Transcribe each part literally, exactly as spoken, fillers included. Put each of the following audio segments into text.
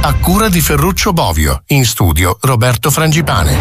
A cura di Ferruccio Bovio, in studio Roberto Frangipane.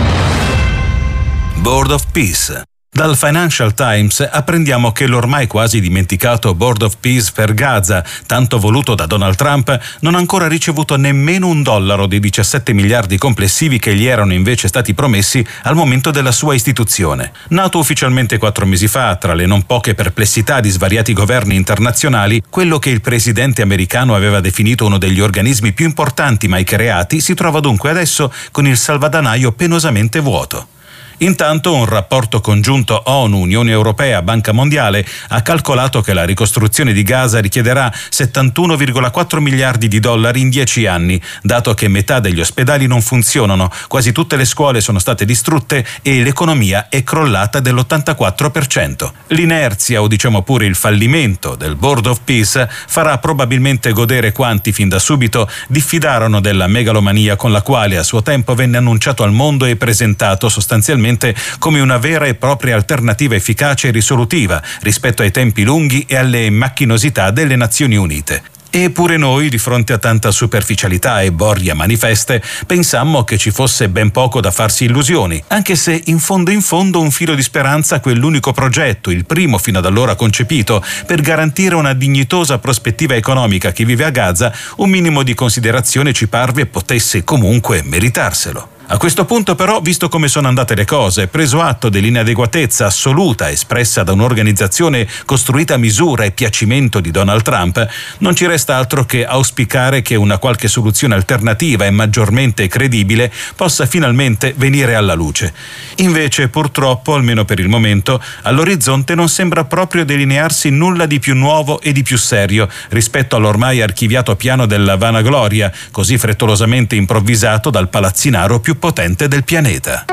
Board of Peace. Dal Financial Times apprendiamo che l'ormai quasi dimenticato Board of Peace per Gaza, tanto voluto da Donald Trump, non ha ancora ricevuto nemmeno un dollaro dei diciassette miliardi complessivi che gli erano invece stati promessi al momento della sua istituzione. Nato ufficialmente quattro mesi fa, tra le non poche perplessità di svariati governi internazionali, quello che il presidente americano aveva definito uno degli organismi più importanti mai creati si trova dunque adesso con il salvadanaio penosamente vuoto. Intanto un rapporto congiunto ONU, Unione Europea, Banca Mondiale ha calcolato che la ricostruzione di Gaza richiederà settantuno virgola quattro miliardi di dollari in dieci anni, dato che metà degli ospedali non funzionano, quasi tutte le scuole sono state distrutte e l'economia è crollata dell'ottantaquattro per cento. L'inerzia, o diciamo pure il fallimento del Board of Peace farà probabilmente godere quanti fin da subito diffidarono della megalomania con la quale a suo tempo venne annunciato al mondo e presentato sostanzialmente come una vera e propria alternativa efficace e risolutiva rispetto ai tempi lunghi e alle macchinosità delle Nazioni Unite. Eppure noi, di fronte a tanta superficialità e boria manifeste, pensammo che ci fosse ben poco da farsi illusioni, anche se in fondo in fondo un filo di speranza quell'unico progetto, il primo fino ad allora concepito, per garantire una dignitosa prospettiva economica a chi vive a Gaza, un minimo di considerazione ci parve potesse comunque meritarselo. A questo punto però, visto come sono andate le cose, preso atto dell'inadeguatezza assoluta espressa da un'organizzazione costruita a misura e piacimento di Donald Trump, non ci resta altro che auspicare che una qualche soluzione alternativa e maggiormente credibile possa finalmente venire alla luce. Invece, purtroppo, almeno per il momento, all'orizzonte non sembra proprio delinearsi nulla di più nuovo e di più serio rispetto all'ormai archiviato piano della vanagloria, così frettolosamente improvvisato dal palazzinaro più potente del pianeta.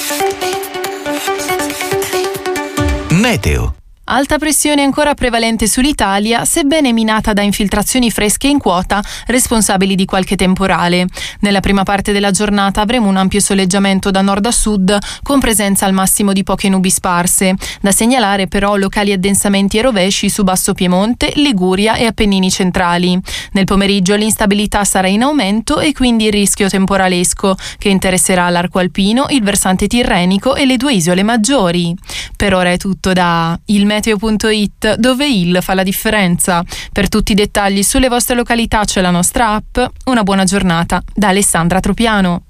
Meteo. Alta pressione ancora prevalente sull'Italia, sebbene minata da infiltrazioni fresche in quota, responsabili di qualche temporale. Nella prima parte della giornata avremo un ampio soleggiamento da nord a sud, con presenza al massimo di poche nubi sparse. Da segnalare però locali addensamenti e rovesci su Basso Piemonte, Liguria e Appennini centrali. Nel pomeriggio l'instabilità sarà in aumento e quindi il rischio temporalesco, che interesserà l'arco alpino, il versante tirrenico e le due isole maggiori. Per ora è tutto da il meteo punto it, dove il fa la differenza. Per tutti i dettagli sulle vostre località c'è la nostra app. Una buona giornata da Alessandra Tropiano.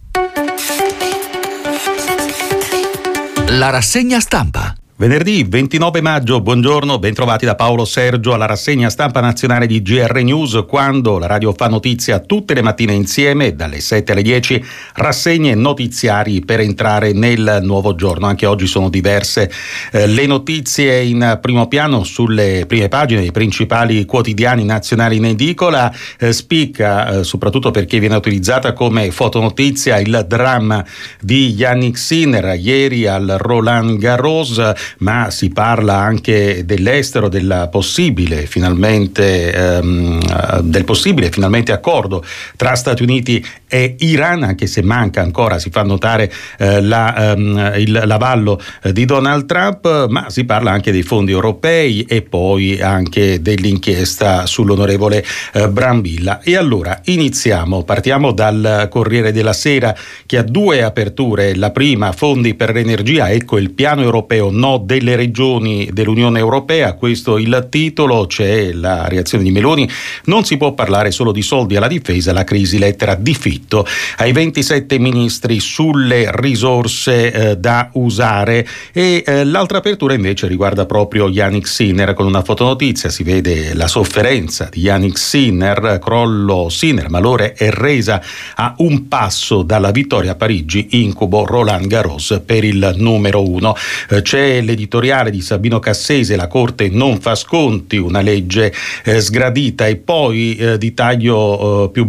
La rassegna stampa. Venerdì ventinove maggio, buongiorno, bentrovati da Paolo Sergio alla rassegna stampa nazionale di G R News, quando la radio fa notizia tutte le mattine insieme, dalle sette alle dieci, rassegne notiziari per entrare nel nuovo giorno. Anche oggi sono diverse eh, le notizie in primo piano sulle prime pagine dei principali quotidiani nazionali in edicola. Eh, spicca, eh, soprattutto perché viene utilizzata come fotonotizia, il dramma di Jannik Sinner ieri al Roland Garros, ma si parla anche dell'estero, della possibile finalmente ehm, del possibile finalmente accordo tra Stati Uniti e Iran, anche se manca ancora, si fa notare eh, la, ehm, il, l'avallo di Donald Trump, ma si parla anche dei fondi europei e poi anche dell'inchiesta sull'onorevole eh, Brambilla. E allora iniziamo, partiamo dal Corriere della Sera, che ha due aperture. La prima, fondi per l'energia, ecco il piano europeo, no delle regioni dell'Unione Europea, questo il titolo. C'è la reazione di Meloni: non si può parlare solo di soldi alla difesa, la crisi, lettera di Fitto ai ventisette ministri sulle risorse eh, da usare. E eh, l'altra apertura invece riguarda proprio Jannik Sinner, con una fotonotizia si vede la sofferenza di Jannik Sinner, crollo Sinner, malore e resa a un passo dalla vittoria a Parigi, incubo Roland Garros per il numero uno. Eh, c'è l'editoriale di Sabino Cassese, la Corte non fa sconti, una legge eh, sgradita, e poi eh, di taglio eh, più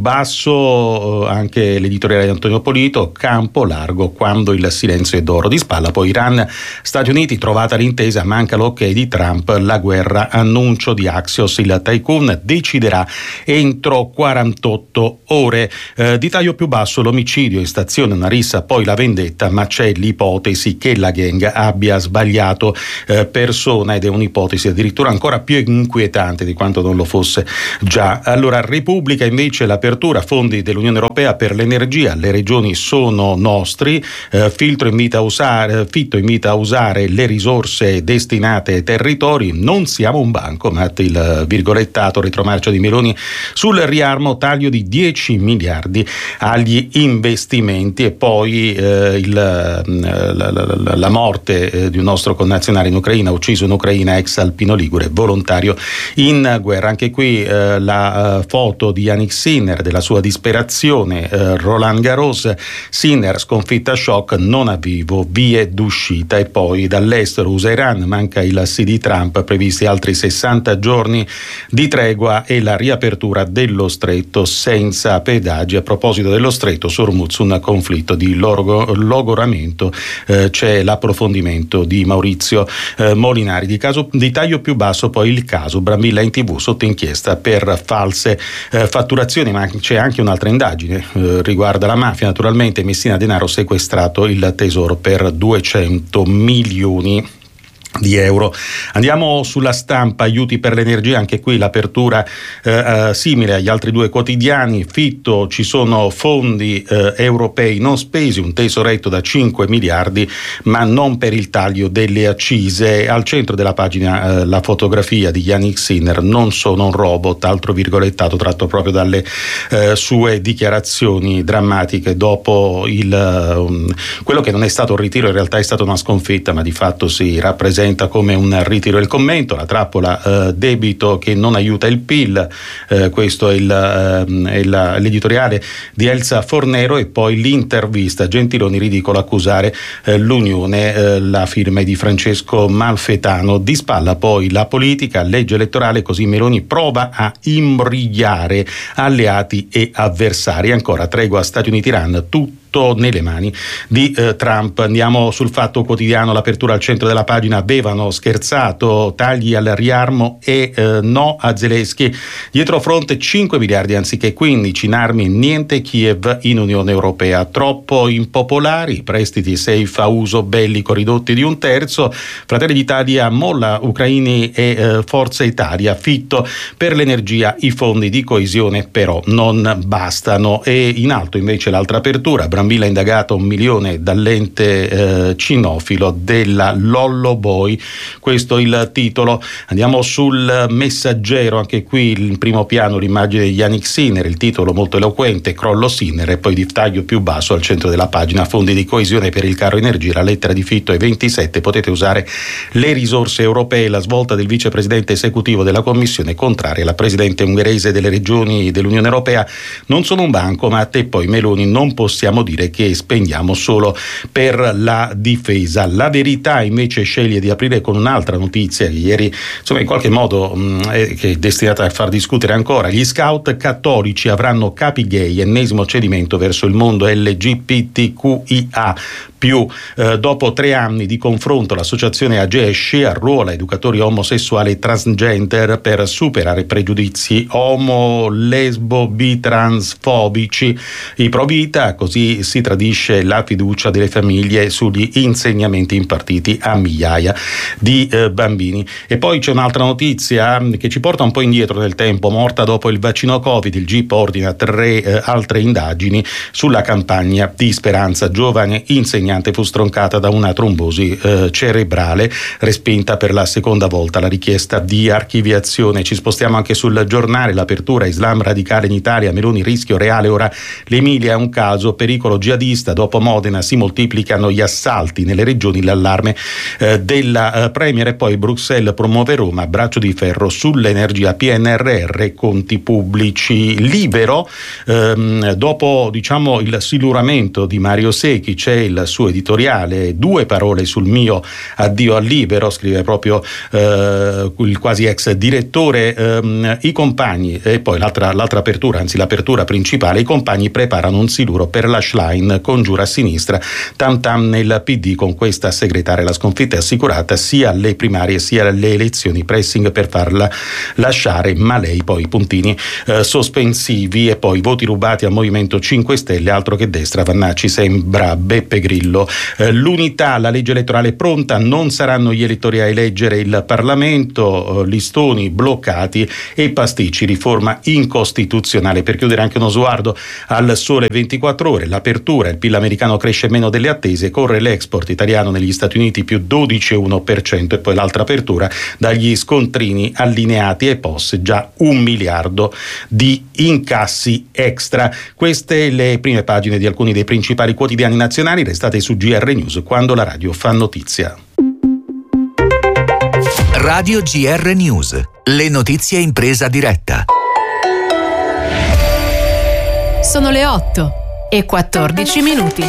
basso eh, anche l'editoriale di Antonio Polito, campo largo quando il silenzio è d'oro. Di spalla poi Iran, Stati Uniti, trovata l'intesa, manca l'ok di Trump, la guerra, annuncio di Axios, il tycoon deciderà entro quarantotto ore. Eh, di taglio più basso l'omicidio in stazione, una rissa, poi la vendetta, ma c'è l'ipotesi che la gang abbia sbagliato infettato eh, persona, ed è un'ipotesi addirittura ancora più inquietante di quanto non lo fosse già. Allora, Repubblica invece, l'apertura, fondi dell'Unione Europea per l'energia, le regioni sono nostri, eh, Filtro invita a usare, Fitto invita a usare le risorse destinate ai territori, non siamo un bancomat, il virgolettato retromarcia di Meloni sul riarmo, taglio di dieci miliardi agli investimenti. E poi eh, il, la, la, la morte eh, di un nostro connazionale in Ucraina, ucciso in Ucraina, ex alpino ligure, volontario in guerra. Anche qui eh, la uh, foto di Yannick Sinner, della sua disperazione, eh, Roland Garros, Sinner sconfitta shock, non a vivo, vie d'uscita. E poi dall'estero, U S A Iran, manca il sì di Trump, previsti altri sessanta giorni di tregua e la riapertura dello stretto senza pedaggi. A proposito dello stretto, su Hormuz un conflitto di logo, logoramento, eh, c'è l'approfondimento di Maurizio eh, Molinari. Di, caso, di taglio più basso poi il caso Brambilla in tv sotto inchiesta per false eh, fatturazioni, ma c'è anche un'altra indagine, eh, riguarda la mafia naturalmente. Messina Denaro, sequestrato il tesoro per duecento milioni di euro. Andiamo sulla Stampa, aiuti per l'energia, anche qui l'apertura eh, eh, simile agli altri due quotidiani. Fitto, ci sono fondi eh, europei non spesi, un tesoretto da cinque miliardi, ma non per il taglio delle accise. Al centro della pagina eh, la fotografia di Yannick Sinner, non sono un robot, altro virgolettato tratto proprio dalle eh, sue dichiarazioni drammatiche dopo il um, quello che non è stato un ritiro, in realtà è stata una sconfitta, ma di fatto si rappresenta come un ritiro. Il commento, la trappola eh, debito che non aiuta il P I L, eh, questo è, il, eh, è la, l'editoriale di Elsa Fornero. E poi l'intervista, Gentiloni, ridicolo accusare eh, l'Unione, eh, la firma è di Francesco Malfetano. Di spalla poi la politica, legge elettorale, così Meloni prova a imbrigliare alleati e avversari. Ancora tregua Stati Uniti-Iran, tutto nelle mani di eh, Trump. Andiamo sul Fatto Quotidiano, l'apertura al centro della pagina, avevano scherzato, tagli al riarmo e eh, no a Zelensky, dietro fronte cinque miliardi anziché quindici in armi, niente Kiev in Unione Europea, troppo impopolari, prestiti safe a uso bellico ridotti di un terzo, Fratelli d'Italia molla ucraini e eh, Forza Italia, Fitto per l'energia, i fondi di coesione però non bastano. E in alto invece l'altra apertura, Brambilla indagato un milione dall'ente eh, cinofilo della Lollo Boy, questo è il titolo. Andiamo sul Messaggero, anche qui in primo piano l'immagine di Yannick Sinner, il titolo molto eloquente, crollo Sinner, e poi di taglio più basso al centro della pagina, fondi di coesione per il caro energia, la lettera di Fitto è ventisette, potete usare le risorse europee, la svolta del vicepresidente esecutivo della Commissione, contraria la presidente ungherese delle regioni dell'Unione Europea, non sono un bancomat. E poi Meloni, non possiamo dire che spendiamo solo per la difesa. La Verità invece sceglie di aprire con un'altra notizia che ieri, insomma, in qualche modo mh, è, che è destinata a far discutere ancora. Gli scout cattolici avranno capi gay, ennesimo cedimento verso il mondo L G B T Q I A più. Eh, dopo tre anni di confronto, l'associazione Agesce arruola educatori omosessuali e transgender per superare pregiudizi omo, lesbo, bi, transfobici. I pro vita, così si tradisce la fiducia delle famiglie sugli insegnamenti impartiti a migliaia di eh, bambini. E poi c'è un'altra notizia che ci porta un po' indietro nel tempo. Morta dopo il vaccino Covid, il G I P ordina tre eh, altre indagini sulla campagna di Speranza. Giovane insegnante fu stroncata da una trombosi eh, cerebrale, respinta per la seconda volta la richiesta di archiviazione. Ci spostiamo anche sul Giornale, l'apertura, Islam radicale in Italia, Meloni rischio reale, ora l'Emilia è un caso, pericolo jihadista, dopo Modena si moltiplicano gli assalti nelle regioni, l'allarme eh, della eh, Premier. E poi Bruxelles promuove Roma, braccio di ferro sull'energia, P N R R, conti pubblici. Libero, ehm, dopo diciamo il siluramento di Mario Secchi, c'è il suo editoriale, due parole sul mio addio al Libero, scrive proprio eh, il quasi ex direttore. ehm, i compagni, e poi l'altra, l'altra apertura, anzi l'apertura principale, i compagni preparano un siluro per la offline congiura a sinistra, tam tam nel P D con questa segretaria. La sconfitta è assicurata sia alle primarie sia alle elezioni, pressing per farla lasciare, ma lei poi puntini eh, sospensivi e poi voti rubati al Movimento cinque Stelle, altro che destra, Vannacci sembra Beppe Grillo. Eh, l'unità, la legge elettorale pronta, non saranno gli elettori a eleggere il Parlamento, eh, listoni bloccati e pasticci, riforma incostituzionale. Per chiudere anche uno sguardo al Sole ventiquattro Ore, l'apertura, il P I L americano cresce meno delle attese, corre l'export italiano negli Stati Uniti più dodici virgola uno per cento e poi l'altra apertura dagli scontrini allineati e P O S già un miliardo di incassi extra. Queste le prime pagine di alcuni dei principali quotidiani nazionali. Restate su G R News quando la radio fa notizia. Radio G R News, le notizie in presa diretta. Sono le otto e quattordici minuti.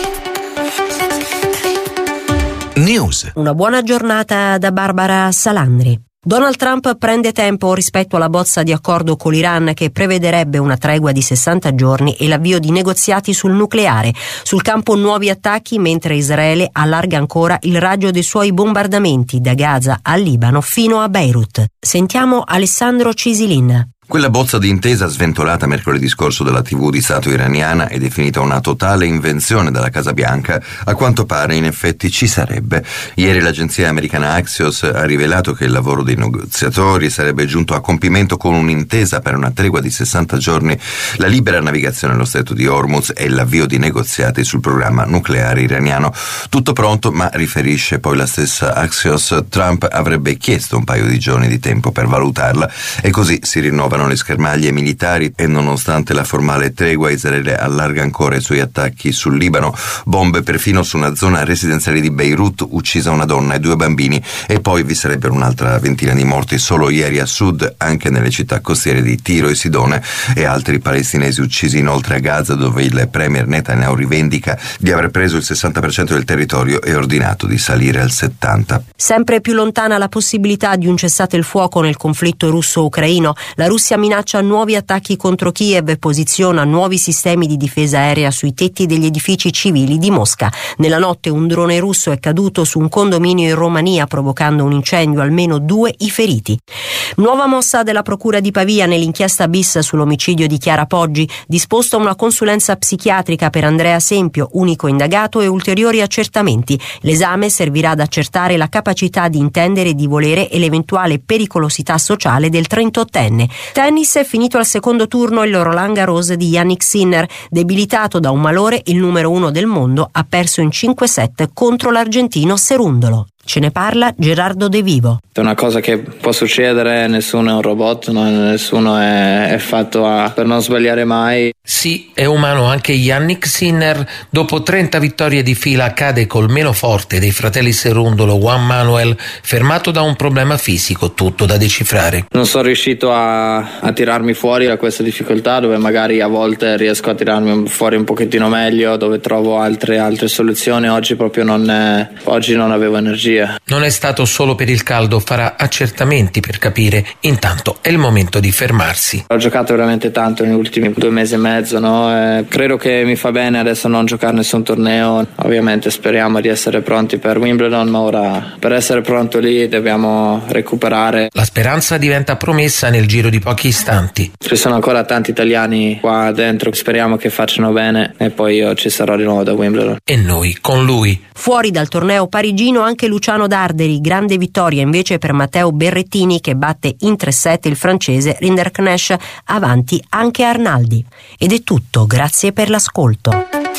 News. Una buona giornata da Barbara Salandri. Donald Trump prende tempo rispetto alla bozza di accordo con l'Iran che prevederebbe una tregua di sessanta giorni e l'avvio di negoziati sul nucleare. Sul campo nuovi attacchi mentre Israele allarga ancora il raggio dei suoi bombardamenti da Gaza al Libano fino a Beirut. Sentiamo Alessandro Cisilin. Quella bozza di intesa sventolata mercoledì scorso dalla tivù di Stato iraniana e definita una totale invenzione dalla Casa Bianca, a quanto pare in effetti ci sarebbe. Ieri l'agenzia americana Axios ha rivelato che il lavoro dei negoziatori sarebbe giunto a compimento con un'intesa per una tregua di sessanta giorni, la libera navigazione allo stretto di Hormuz e l'avvio di negoziati sul programma nucleare iraniano. Tutto pronto, ma riferisce poi la stessa Axios, Trump avrebbe chiesto un paio di giorni di tempo per valutarla e così si rinnovano le schermaglie militari e nonostante la formale tregua Israele allarga ancora i suoi attacchi sul Libano, bombe perfino su una zona residenziale di Beirut, uccisa una donna e due bambini e poi vi sarebbero un'altra ventina di morti solo ieri a sud, anche nelle città costiere di Tiro e Sidone, e altri palestinesi uccisi inoltre a Gaza, dove il premier Netanyahu rivendica di aver preso il sessanta per cento del territorio e ordinato di salire al settanta per cento. Sempre più lontana la possibilità di un cessate il fuoco nel conflitto russo-ucraino. La Russia minaccia nuovi attacchi contro Kiev e posiziona nuovi sistemi di difesa aerea sui tetti degli edifici civili di Mosca. Nella notte un drone russo è caduto su un condominio in Romania provocando un incendio, almeno due i feriti. Nuova mossa della Procura di Pavia nell'inchiesta bis sull'omicidio di Chiara Poggi, disposta una consulenza psichiatrica per Andrea Sempio, unico indagato, e ulteriori accertamenti. L'esame servirà ad accertare la capacità di intendere e di volere e l'eventuale pericolosità sociale del trentottenne. Tennis, è finito al secondo turno il Roland Garros di Jannik Sinner. Debilitato da un malore, il numero uno del mondo ha perso in cinque set contro l'argentino Cerundolo. Ce ne parla Gerardo De Vivo. È una cosa che può succedere, nessuno è un robot, no? Nessuno è, è fatto a, per non sbagliare mai. Sì, è umano anche Jannik Sinner. Dopo trenta vittorie di fila cade col meno forte dei fratelli Cerundolo, Juan Manuel, fermato da un problema fisico, tutto da decifrare. Non sono riuscito a, a tirarmi fuori da questa difficoltà, dove magari a volte riesco a tirarmi fuori un pochettino meglio, dove trovo altre, altre soluzioni. Oggi proprio non, è, oggi non avevo energia. Non è stato solo per il caldo, farà accertamenti per capire. Intanto è il momento di fermarsi. Ho giocato veramente tanto negli ultimi due mesi e mezzo, no? E credo che mi fa bene adesso non giocare nessun torneo. Ovviamente speriamo di essere pronti per Wimbledon, ma ora per essere pronto lì dobbiamo recuperare. La speranza diventa promessa nel giro di pochi istanti. Ci sono ancora tanti italiani qua dentro, speriamo che facciano bene e poi io ci sarò di nuovo da Wimbledon. E noi con lui. Fuori dal torneo parigino anche Luciano Darderi, grande vittoria invece per Matteo Berrettini che batte in tre set il francese Rinderknecht, avanti anche Arnaldi. Ed è tutto, grazie per l'ascolto.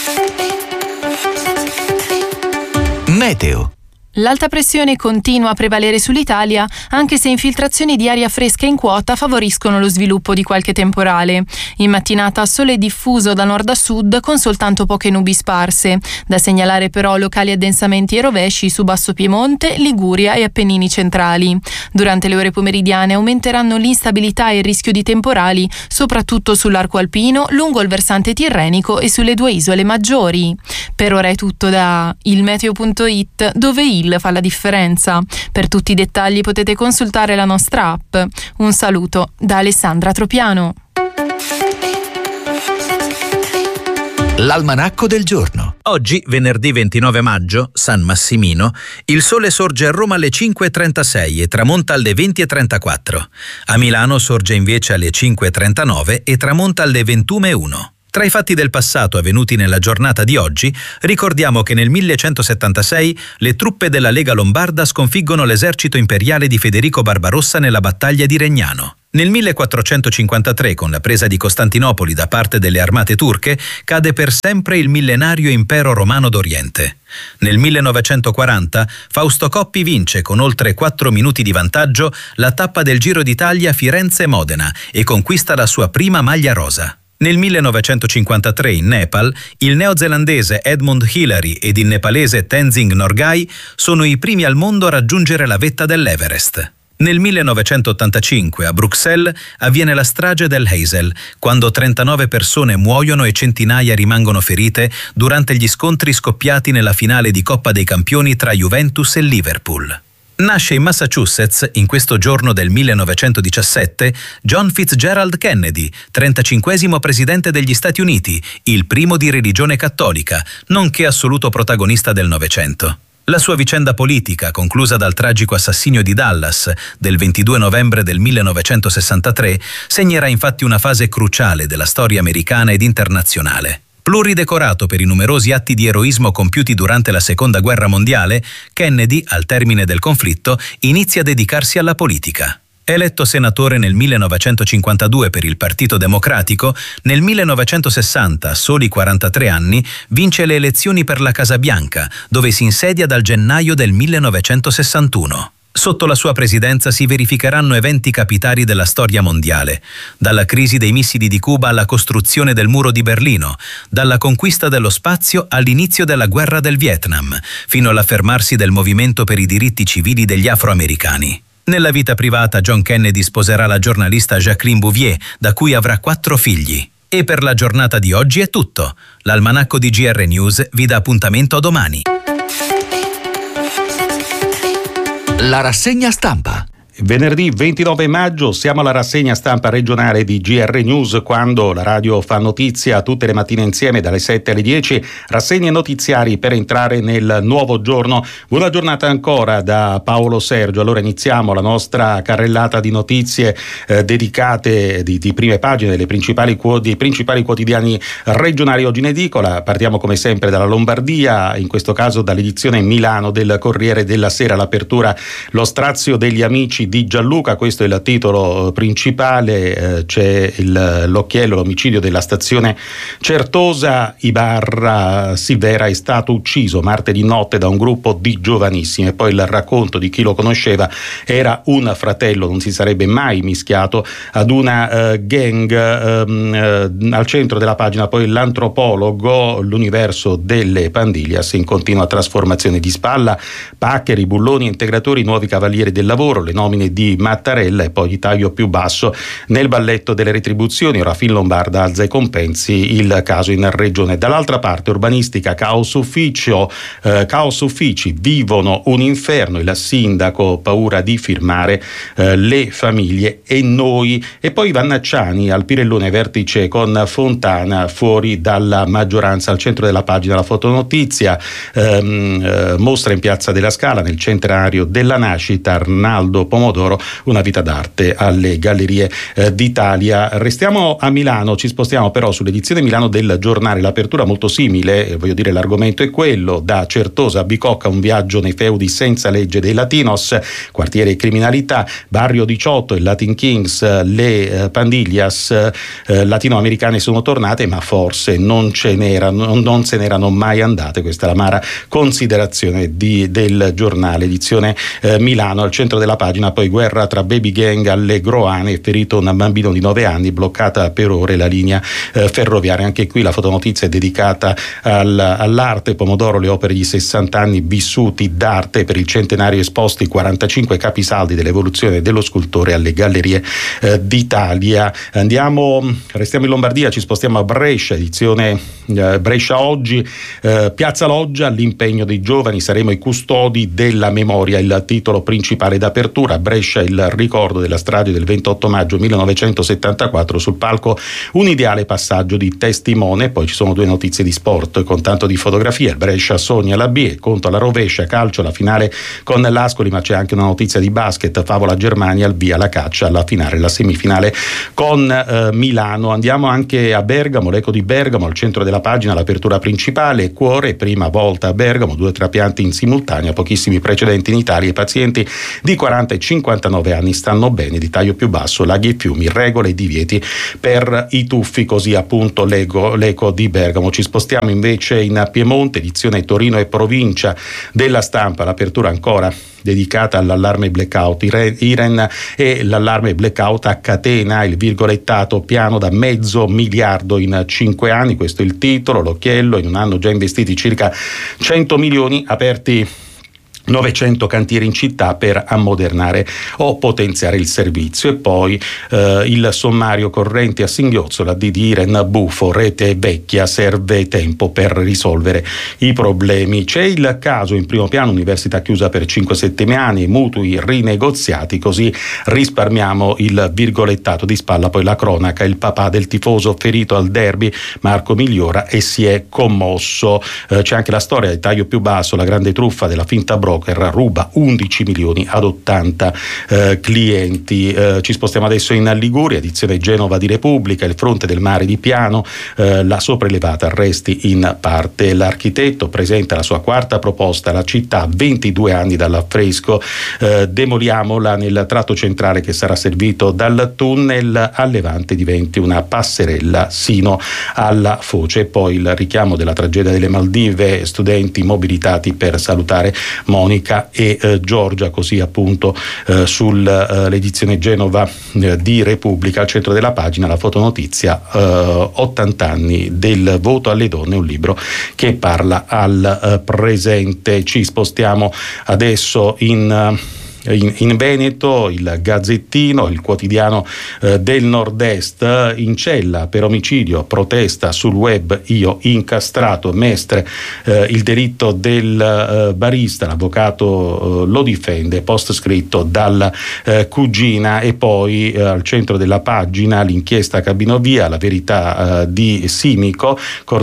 Meteo. L'alta pressione continua a prevalere sull'Italia, anche se infiltrazioni di aria fresca in quota favoriscono lo sviluppo di qualche temporale. In mattinata sole diffuso da nord a sud con soltanto poche nubi sparse. Da segnalare però locali addensamenti e rovesci su Basso Piemonte, Liguria e Appennini centrali. Durante le ore pomeridiane aumenteranno l'instabilità e il rischio di temporali, soprattutto sull'arco alpino, lungo il versante tirrenico e sulle due isole maggiori. Per ora è tutto da il meteo punto it, dove il fa la differenza. Per tutti i dettagli potete consultare la nostra app. Un saluto da Alessandra Tropiano. L'almanacco del giorno. Oggi, venerdì ventinove maggio, San Massimino, il sole sorge a Roma alle cinque e trentasei e tramonta alle venti e trentaquattro. A Milano sorge invece alle cinque e trentanove e tramonta alle ventuno e uno. Tra i fatti del passato avvenuti nella giornata di oggi, ricordiamo che nel millecentosettantasei le truppe della Lega Lombarda sconfiggono l'esercito imperiale di Federico Barbarossa nella battaglia di Regnano. Nel millequattrocentocinquantatré, con la presa di Costantinopoli da parte delle armate turche, cade per sempre il millenario impero romano d'Oriente. Nel millenovecentoquaranta Fausto Coppi vince con oltre quattro minuti di vantaggio la tappa del Giro d'Italia Firenze-Modena e conquista la sua prima maglia rosa. Nel millenovecentocinquantatré in Nepal, il neozelandese Edmund Hillary ed il nepalese Tenzing Norgay sono i primi al mondo a raggiungere la vetta dell'Everest. Nel millenovecentottantacinque a Bruxelles avviene la strage del Heysel, quando trentanove persone muoiono e centinaia rimangono ferite durante gli scontri scoppiati nella finale di Coppa dei Campioni tra Juventus e Liverpool. Nasce in Massachusetts, in questo giorno del millenovecentodiciassette, John Fitzgerald Kennedy, trentacinquesimo presidente degli Stati Uniti, il primo di religione cattolica, nonché assoluto protagonista del Novecento. La sua vicenda politica, conclusa dal tragico assassinio di Dallas del ventidue novembre del millenovecentosessantatré, segnerà infatti una fase cruciale della storia americana ed internazionale. Pluridecorato per i numerosi atti di eroismo compiuti durante la Seconda Guerra Mondiale, Kennedy, al termine del conflitto, inizia a dedicarsi alla politica. Eletto senatore nel millenovecentocinquantadue per il Partito Democratico, nel millenovecentosessanta, a soli quarantatré anni, vince le elezioni per la Casa Bianca, dove si insedia dal gennaio del millenovecentosessantuno. Sotto la sua presidenza si verificheranno eventi capitali della storia mondiale, dalla crisi dei missili di Cuba alla costruzione del muro di Berlino, dalla conquista dello spazio all'inizio della guerra del Vietnam, fino all'affermarsi del movimento per i diritti civili degli afroamericani. Nella vita privata John Kennedy sposerà la giornalista Jacqueline Bouvier, da cui avrà quattro figli. E per la giornata di oggi è tutto. L'almanacco di G R News vi dà appuntamento a domani. La rassegna stampa. Venerdì ventinove maggio siamo alla rassegna stampa regionale di G R News, quando la radio fa notizia tutte le mattine insieme dalle sette alle dieci, rassegne notiziari per entrare nel nuovo giorno. Buona giornata ancora da Paolo Sergio. Allora iniziamo la nostra carrellata di notizie eh, dedicate di, di prime pagine delle principali, dei principali quotidiani regionali oggi in edicola. Partiamo come sempre dalla Lombardia, in questo caso dall'edizione Milano del Corriere della Sera. L'apertura: lo strazio degli amici di Gianluca, questo è il titolo principale. Eh, c'è il, l'occhiello, l'omicidio della stazione Certosa. Ibarra Silvera è stato ucciso martedì notte da un gruppo di giovanissimi, e poi il racconto di chi lo conosceva: era un fratello, non si sarebbe mai mischiato ad una uh, gang. Um, uh, al centro della pagina poi l'antropologo, l'universo delle Pandillas in continua trasformazione. Di spalla Paccheri, bulloni, integratori, nuovi cavalieri del lavoro, le nomine di Mattarella, e poi di taglio più basso nel balletto delle retribuzioni. Ora Fin Lombarda alza i compensi, il caso in regione. Dall'altra parte urbanistica, caos ufficio, eh, caos uffici vivono un inferno, il sindaco paura di firmare, eh, le famiglie e noi. E poi Vannacciani al Pirellone, vertice con Fontana, fuori dalla maggioranza. Al centro della pagina la fotonotizia, ehm, eh, mostra in Piazza della Scala, nel centenario della nascita, Arnaldo Pomodoro, una vita d'arte alle Gallerie eh, d'Italia. Restiamo a Milano, ci spostiamo però sull'edizione Milano del Giornale. L'apertura molto simile, eh, voglio dire, l'argomento è quello: da Certosa a Bicocca, un viaggio nei feudi senza legge dei Latinos, quartiere criminalità, Barrio diciotto, il Latin Kings, le eh, Pandillas eh, latinoamericane sono tornate, ma forse non ce n'erano, non se n'erano mai andate. Questa è l'amara considerazione di, del giornale, edizione eh, Milano. Al centro della pagina poi guerra tra baby gang alle Groane, ferito un bambino di nove anni, bloccata per ore la linea eh, ferroviaria. Anche qui la fotonotizia è dedicata al, all'arte. Pomodoro, le opere di sessanta anni vissuti d'arte, per il centenario esposti quarantacinque capisaldi dell'evoluzione dello scultore alle Gallerie eh, d'Italia. Andiamo, restiamo in Lombardia, ci spostiamo a Brescia, edizione eh, Brescia oggi, eh, Piazza Loggia, l'impegno dei giovani, saremo i custodi della memoria, il titolo principale d'apertura. Brescia il ricordo della strage del ventotto maggio millenovecentosettantaquattro, sul palco un ideale passaggio di testimone. Poi ci sono due notizie di sport con tanto di fotografia: il Brescia sogna la B e conto alla rovescia, calcio la finale con l'Ascoli, ma c'è anche una notizia di basket, favola Germania, al via la caccia alla finale, la semifinale con eh, Milano. Andiamo anche a Bergamo, l'Eco di Bergamo, al centro della pagina l'apertura principale: cuore, prima volta a Bergamo, due trapianti in simultanea, pochissimi precedenti in Italia, i pazienti di quaranta e cinquantanove anni stanno bene, di taglio più basso, laghi e fiumi, regole e divieti per i tuffi, così appunto l'Eco, l'Eco di Bergamo. Ci spostiamo invece in Piemonte, edizione Torino e provincia della Stampa, l'apertura ancora dedicata all'allarme blackout. Iren e l'allarme blackout a catena, il virgolettato piano da mezzo miliardo in cinque anni, questo è il titolo, l'occhiello: in un anno già investiti circa cento milioni, aperti novecento cantieri in città per ammodernare o potenziare il servizio. E poi eh, il sommario: correnti a singhiozzo, la D di Iren buffo, rete vecchia, serve tempo per risolvere i problemi. C'è il caso in primo piano, università chiusa per cinque settimane, mutui rinegoziati, così risparmiamo il virgolettato. Di spalla poi la cronaca: il papà del tifoso ferito al derby, Marco migliora e si è commosso. Eh, c'è anche la storia del taglio più basso, la grande truffa della finta broker, ruba undici milioni ad ottanta eh, clienti. Eh, ci spostiamo adesso in Liguria, edizione Genova di Repubblica, il fronte del mare di Piano, eh, la sopraelevata arresti in parte. L'architetto presenta la sua quarta proposta, la città ventidue anni dall'affresco, eh, demoliamola nel tratto centrale che sarà servito dal tunnel a Levante, diventi una passerella sino alla foce. E poi il richiamo della tragedia delle Maldive, studenti mobilitati per salutare Monica e eh, Giorgia, così appunto eh, sull'edizione eh, Genova eh, di Repubblica. Al centro della pagina la fotonotizia: eh, ottanta anni del voto alle donne, un libro che parla al eh, presente. Ci spostiamo adesso in In, in Veneto, il Gazzettino, il quotidiano eh, del Nord-Est: in cella per omicidio, protesta sul web, io incastrato, Mestre, eh, il delitto del eh, barista, l'avvocato eh, lo difende, post scritto dalla eh, cugina. E poi eh, al centro della pagina l'inchiesta Cabinovia, la verità eh, di Simico,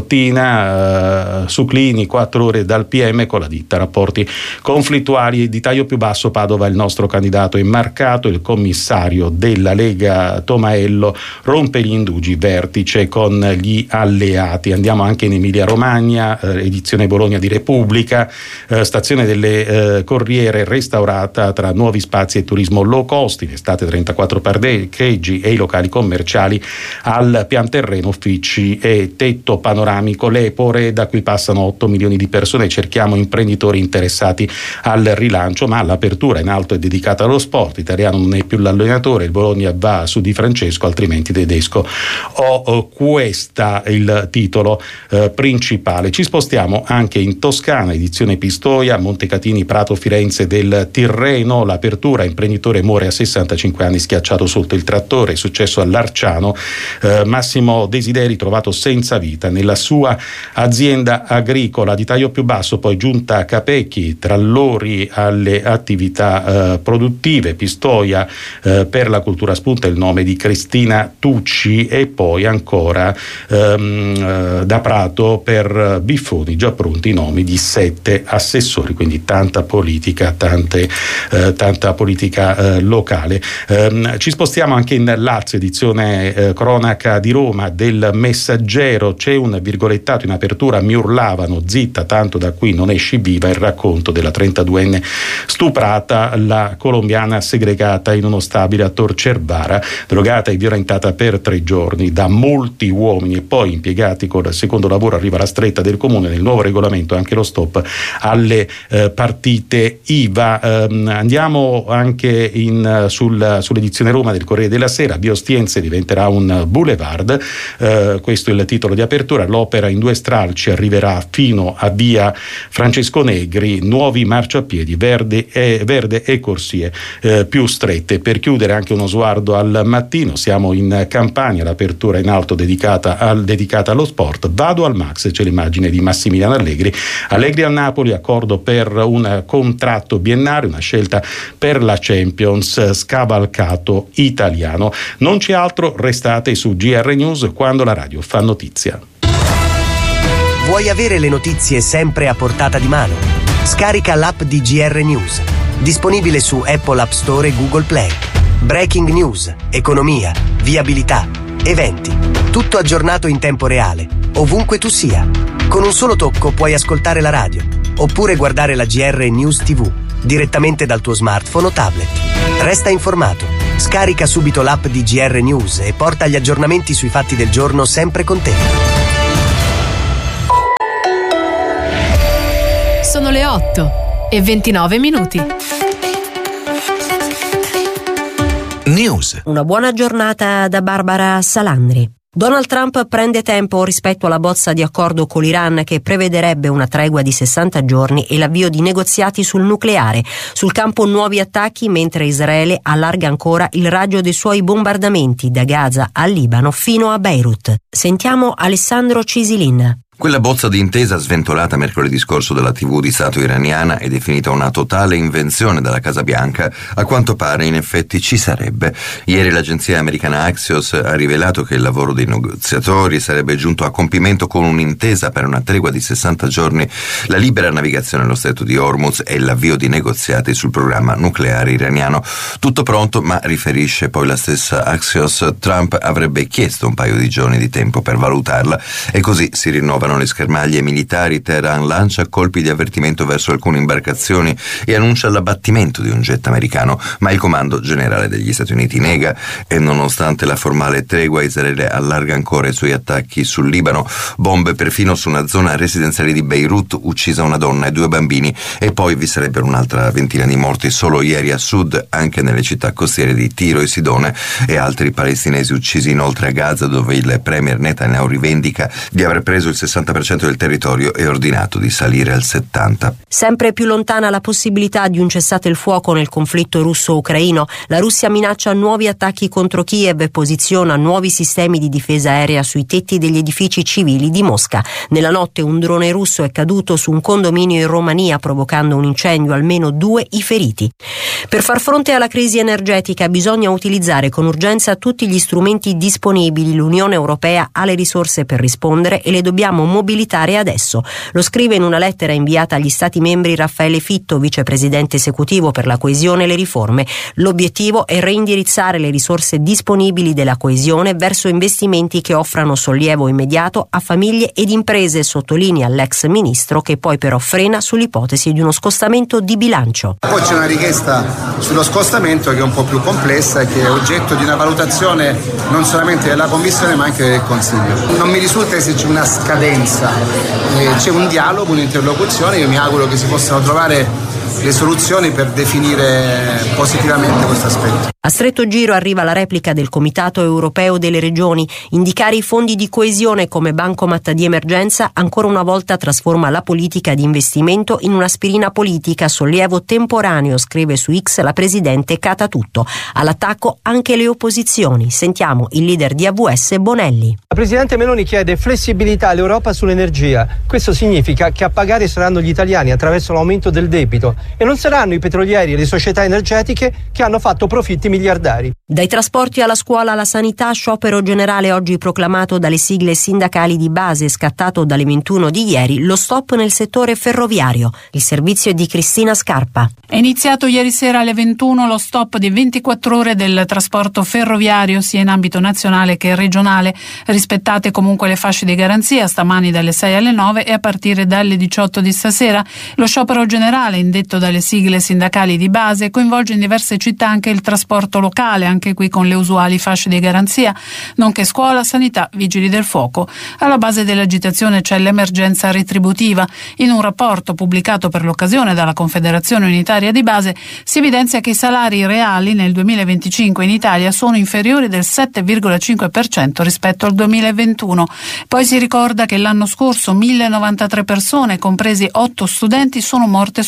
Cortina, eh, su Clini, quattro ore dal P M con la ditta, rapporti conflittuali. Di taglio più basso, Padova, il nostro candidato è marcato, il commissario della Lega Tomaello rompe gli indugi, vertice con gli alleati. Andiamo anche in Emilia Romagna, eh, edizione Bologna di Repubblica, eh, stazione delle eh, Corriere restaurata tra nuovi spazi e turismo low cost, in estate trentaquattro parcheggi e i locali commerciali al pian terreno, uffici e tetto panoramico. L'Epore, da cui passano otto milioni di persone, cerchiamo imprenditori interessati al rilancio, ma l'apertura in alto è dedicata allo sport. Italiano non è più l'allenatore, il Bologna va su Di Francesco, altrimenti tedesco o oh, questa il titolo eh, principale. Ci spostiamo anche in Toscana, edizione Pistoia, Montecatini, Prato, Firenze del Tirreno, l'apertura: imprenditore muore a sessantacinque anni schiacciato sotto il trattore, successo all'Arciano. eh, Massimo Desideri trovato senza vita nella sua azienda agricola. Di taglio più basso poi giunta Capecchi, Trallori alle attività eh, produttive, Pistoia eh, per la cultura spunta il nome di Cristina Tucci. E poi ancora ehm, eh, da Prato per Biffoni, già pronti i nomi di sette assessori, quindi tanta politica, tante, eh, tanta politica eh, locale. Eh, ci spostiamo anche in Lazio, edizione eh, cronaca di Roma del Messaggero, c'è un virgolettato in apertura: mi urlavano, zitta tanto da qui non esci viva, il racconto della trentaduenne stuprata, la colombiana segregata in uno stabile a Tor Cervara, drogata e violentata per tre giorni da molti uomini e poi impiegati. Col secondo lavoro arriva la stretta del comune, nel nuovo regolamento anche lo stop alle eh, partite I V A. Eh, andiamo anche in, sul, sull'edizione Roma del Corriere della Sera: Biostiense diventerà un boulevard, eh, questo è il titolo di apertura. L'opera in due stralci arriverà fino a via Francesco Negri, nuovi marciapiedi verde e, verde e corsie eh, più strette. Per chiudere anche uno sguardo al mattino, siamo in Campania, l'apertura in alto dedicata, al, dedicata allo sport. Vado al Max, c'è l'immagine di Massimiliano Allegri. Allegri a Napoli, accordo per un contratto biennale, una scelta per la Champions, scavalcato italiano. Non c'è altro, restate su G R News quando la radio fa notizia. Vuoi avere le notizie sempre a portata di mano? Scarica l'app di G R News, disponibile su Apple App Store e Google Play. Breaking news, economia, viabilità, eventi, tutto aggiornato in tempo reale, ovunque tu sia. Con un solo tocco puoi ascoltare la radio, oppure guardare la G R News tivù, direttamente dal tuo smartphone o tablet. Resta informato, scarica subito l'app di G R News e porta gli aggiornamenti sui fatti del giorno sempre con te. Sono le otto e ventinove minuti. News. Una buona giornata da Barbara Salandri. Donald Trump prende tempo rispetto alla bozza di accordo con l'Iran che prevederebbe una tregua di sessanta giorni e l'avvio di negoziati sul nucleare. Sul campo nuovi attacchi mentre Israele allarga ancora il raggio dei suoi bombardamenti da Gaza al Libano fino a Beirut. Sentiamo Alessandro Cisilin. Quella bozza di intesa sventolata mercoledì scorso dalla tivù di Stato iraniana e definita una totale invenzione dalla Casa Bianca, a quanto pare in effetti ci sarebbe. Ieri l'agenzia americana Axios ha rivelato che il lavoro dei negoziatori sarebbe giunto a compimento con un'intesa per una tregua di sessanta giorni, la libera navigazione nello stretto di Hormuz e l'avvio di negoziati sul programma nucleare iraniano. Tutto pronto, ma riferisce poi la stessa Axios, Trump avrebbe chiesto un paio di giorni di tempo per valutarla e così si rinnova le schermaglie militari. Teheran lancia colpi di avvertimento verso alcune imbarcazioni e annuncia l'abbattimento di un jet americano, ma il comando generale degli Stati Uniti nega e nonostante la formale tregua Israele allarga ancora i suoi attacchi sul Libano, bombe perfino su una zona residenziale di Beirut, uccisa una donna e due bambini, e poi vi sarebbero un'altra ventina di morti solo ieri a sud, anche nelle città costiere di Tiro e Sidone, e altri palestinesi uccisi inoltre a Gaza, dove il premier Netanyahu rivendica di aver preso il sessanta per cento del territorio e ordinato di salire al settanta per cento. Sempre più lontana la possibilità di un cessate il fuoco nel conflitto russo-ucraino. La Russia minaccia nuovi attacchi contro Kiev e posiziona nuovi sistemi di difesa aerea sui tetti degli edifici civili di Mosca. Nella notte un drone russo è caduto su un condominio in Romania, provocando un incendio, almeno due i feriti. Per far fronte alla crisi energetica bisogna utilizzare con urgenza tutti gli strumenti disponibili. L'Unione Europea ha le risorse per rispondere e le dobbiamo mobilitare adesso. Lo scrive in una lettera inviata agli Stati membri Raffaele Fitto, vicepresidente esecutivo per la coesione e le riforme. L'obiettivo è reindirizzare le risorse disponibili della coesione verso investimenti che offrano sollievo immediato a famiglie ed imprese, sottolinea l'ex ministro, che poi però frena sull'ipotesi di uno scostamento di bilancio. Poi c'è una richiesta sullo scostamento che è un po' più complessa e che è oggetto di una valutazione non solamente della Commissione ma anche del Consiglio. Non mi risulta esserci una scadenza, eh, c'è un dialogo, un'interlocuzione, io mi auguro che si possano trovare le soluzioni per definire positivamente questo aspetto. A stretto giro arriva la replica del Comitato Europeo delle Regioni. Indicare i fondi di coesione come bancomat di emergenza ancora una volta trasforma la politica di investimento in un'aspirina politica, sollievo temporaneo, scrive su X la presidente Catatutto. All'attacco anche le opposizioni. Sentiamo il leader di A V S Bonelli. La presidente Meloni chiede flessibilità all'Europa sull'energia. Questo significa che a pagare saranno gli italiani attraverso l'aumento del debito e non saranno i petrolieri e le società energetiche che hanno fatto profitti miliardari. Dai trasporti alla scuola alla sanità, sciopero generale oggi proclamato dalle sigle sindacali di base, scattato dalle ventuno di ieri, lo stop nel settore ferroviario. Il servizio è di Cristina Scarpa. È iniziato ieri sera alle ventuno lo stop di ventiquattro ore del trasporto ferroviario sia in ambito nazionale che regionale. Rispettate comunque le fasce di garanzia stamani dalle sei alle nove e a partire dalle diciotto di stasera. Lo sciopero generale, indetto dalle sigle sindacali di base, coinvolge in diverse città anche il trasporto locale, anche qui con le usuali fasce di garanzia, nonché scuola, sanità, vigili del fuoco. Alla base dell'agitazione c'è l'emergenza retributiva. In un rapporto pubblicato per l'occasione dalla Confederazione Unitaria di Base si evidenzia che i salari reali nel duemilaventicinque in Italia sono inferiori del sette virgola cinque per cento rispetto al duemilaventuno. Poi si ricorda che l'anno scorso mille novantatré persone, compresi otto studenti, sono morte sul lavoro.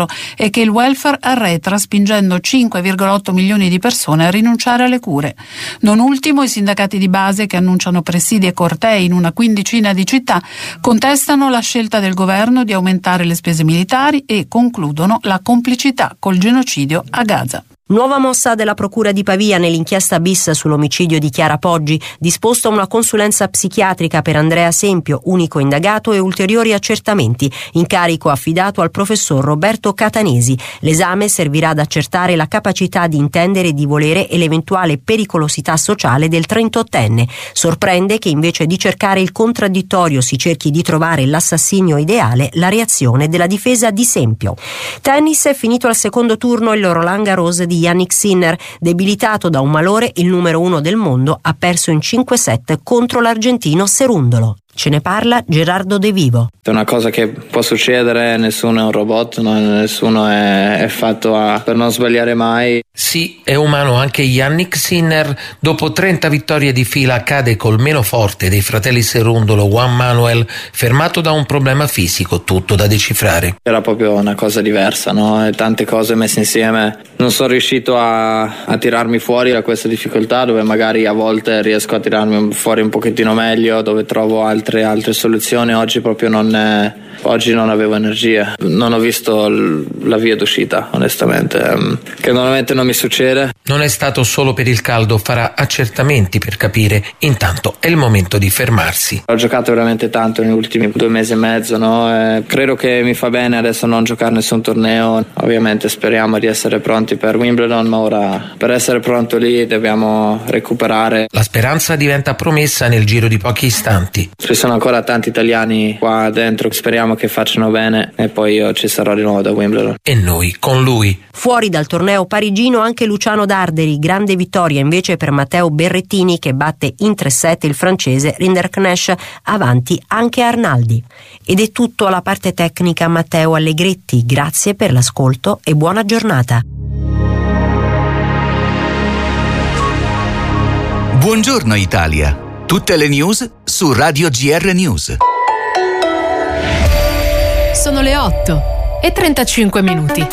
lavoro e che il welfare arretra, spingendo cinque virgola otto milioni di persone a rinunciare alle cure. Non ultimo, i sindacati di base, che annunciano presidi e cortei in una quindicina di città, contestano la scelta del governo di aumentare le spese militari e concludono la complicità col genocidio a Gaza. Nuova mossa della Procura di Pavia nell'inchiesta bis sull'omicidio di Chiara Poggi, disposta una consulenza psichiatrica per Andrea Sempio, unico indagato, e ulteriori accertamenti, incarico affidato al professor Roberto Catanesi. L'esame servirà ad accertare la capacità di intendere e di volere e l'eventuale pericolosità sociale del trentottenne. Sorprende che invece di cercare il contraddittorio si cerchi di trovare l'assassinio ideale, la reazione della difesa di Sempio. Tennis, è finito al secondo turno il Roland Garros di Yannick Sinner. Debilitato da un malore, il numero uno del mondo ha perso in cinque set contro l'argentino Cerundolo. Ce ne parla Gerardo De Vivo. È una cosa che può succedere, nessuno è un robot, no? Nessuno è, è fatto a, per non sbagliare mai. Sì, è umano anche Yannick Sinner. Dopo trenta vittorie di fila cade col meno forte dei fratelli Cerundolo, Juan Manuel, fermato da un problema fisico, tutto da decifrare. Era proprio una cosa diversa, no? E tante cose messe insieme. Non sono riuscito a, a tirarmi fuori da questa difficoltà, dove magari a volte riesco a tirarmi fuori un pochettino meglio, dove trovo altri Altre, altre soluzioni. Oggi proprio non è, oggi non avevo energia, non ho visto l, la via d'uscita, onestamente, um, che normalmente non mi succede. Non è stato solo per il caldo, farà accertamenti per capire. Intanto è il momento di fermarsi. Ho giocato veramente tanto negli ultimi due mesi e mezzo, no? E credo che mi fa bene adesso non giocare nessun torneo. Ovviamente speriamo di essere pronti per Wimbledon, ma ora per essere pronto lì dobbiamo recuperare. La speranza diventa promessa nel giro di pochi istanti. Ci sono ancora tanti italiani qua dentro, speriamo che facciano bene e poi io ci sarò di nuovo da Wimbledon. E noi con lui. Fuori dal torneo parigino anche Luciano Darderi, grande vittoria invece per Matteo Berrettini, che batte in tre set il francese Rinderknecht, avanti anche Arnaldi. Ed è tutto alla parte tecnica Matteo Allegretti, grazie per l'ascolto e buona giornata. Buongiorno Italia. Tutte le news su Radio G R News. Sono le otto e trentacinque minuti.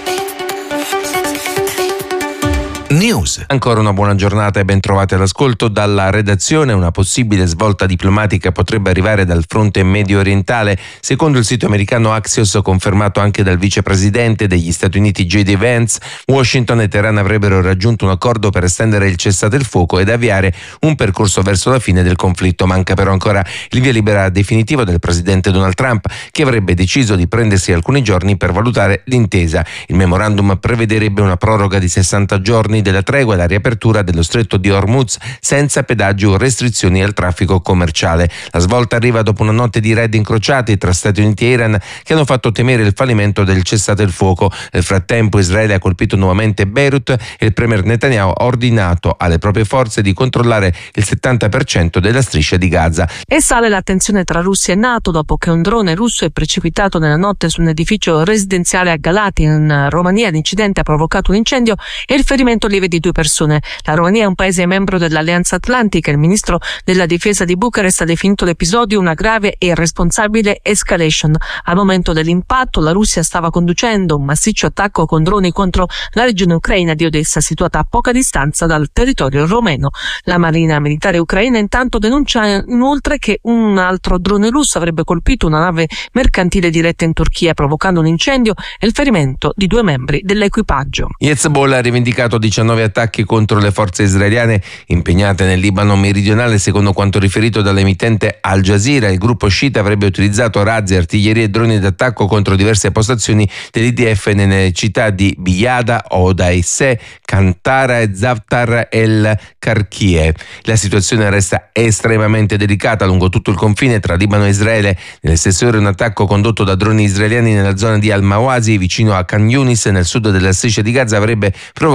News. Ancora una buona giornata e ben trovati all'ascolto. Dalla redazione, una possibile svolta diplomatica potrebbe arrivare dal fronte medio orientale. Secondo il sito americano Axios, confermato anche dal vicepresidente degli Stati Uniti J D Vance, Washington e Teheran avrebbero raggiunto un accordo per estendere il cessate il fuoco ed avviare un percorso verso la fine del conflitto. Manca però ancora il via libera definitivo del presidente Donald Trump, che avrebbe deciso di prendersi alcuni giorni per valutare l'intesa. Il memorandum prevederebbe una proroga di sessanta giorni della tregua e la riapertura dello stretto di Hormuz senza pedaggi o restrizioni al traffico commerciale. La svolta arriva dopo una notte di raid incrociati tra Stati Uniti e Iran che hanno fatto temere il fallimento del cessate il fuoco. Nel frattempo Israele ha colpito nuovamente Beirut e il premier Netanyahu ha ordinato alle proprie forze di controllare il settanta per cento della striscia di Gaza. E sale la tensione tra Russia e NATO dopo che un drone russo è precipitato nella notte su un edificio residenziale a Galati in Romania. L'incidente ha provocato un incendio e il ferimento lieve di due persone. La Romania è un paese membro dell'Alleanza Atlantica. Il ministro della difesa di Bucarest ha definito l'episodio una grave e irresponsabile escalation. Al momento dell'impatto la Russia stava conducendo un massiccio attacco con droni contro la regione ucraina di Odessa, situata a poca distanza dal territorio romeno. La marina militare ucraina intanto denuncia inoltre che un altro drone russo avrebbe colpito una nave mercantile diretta in Turchia, provocando un incendio e il ferimento di due membri dell'equipaggio. Hezbollah ha rivendicato diciannove attacchi contro le forze israeliane impegnate nel Libano meridionale. Secondo quanto riferito dall'emittente Al Jazeera, il gruppo sciita avrebbe utilizzato razzi, artiglierie e droni d'attacco contro diverse postazioni dell'I D F nelle città di Biyada, Odaisseh, Kantara e Zaftar el Karkie. La situazione resta estremamente delicata lungo tutto il confine tra Libano e Israele. Nelle stesse ore un attacco condotto da droni israeliani nella zona di Al-Mawasi, vicino a Khan Yunis, nel sud della striscia di Gaza, avrebbe provocato tre morti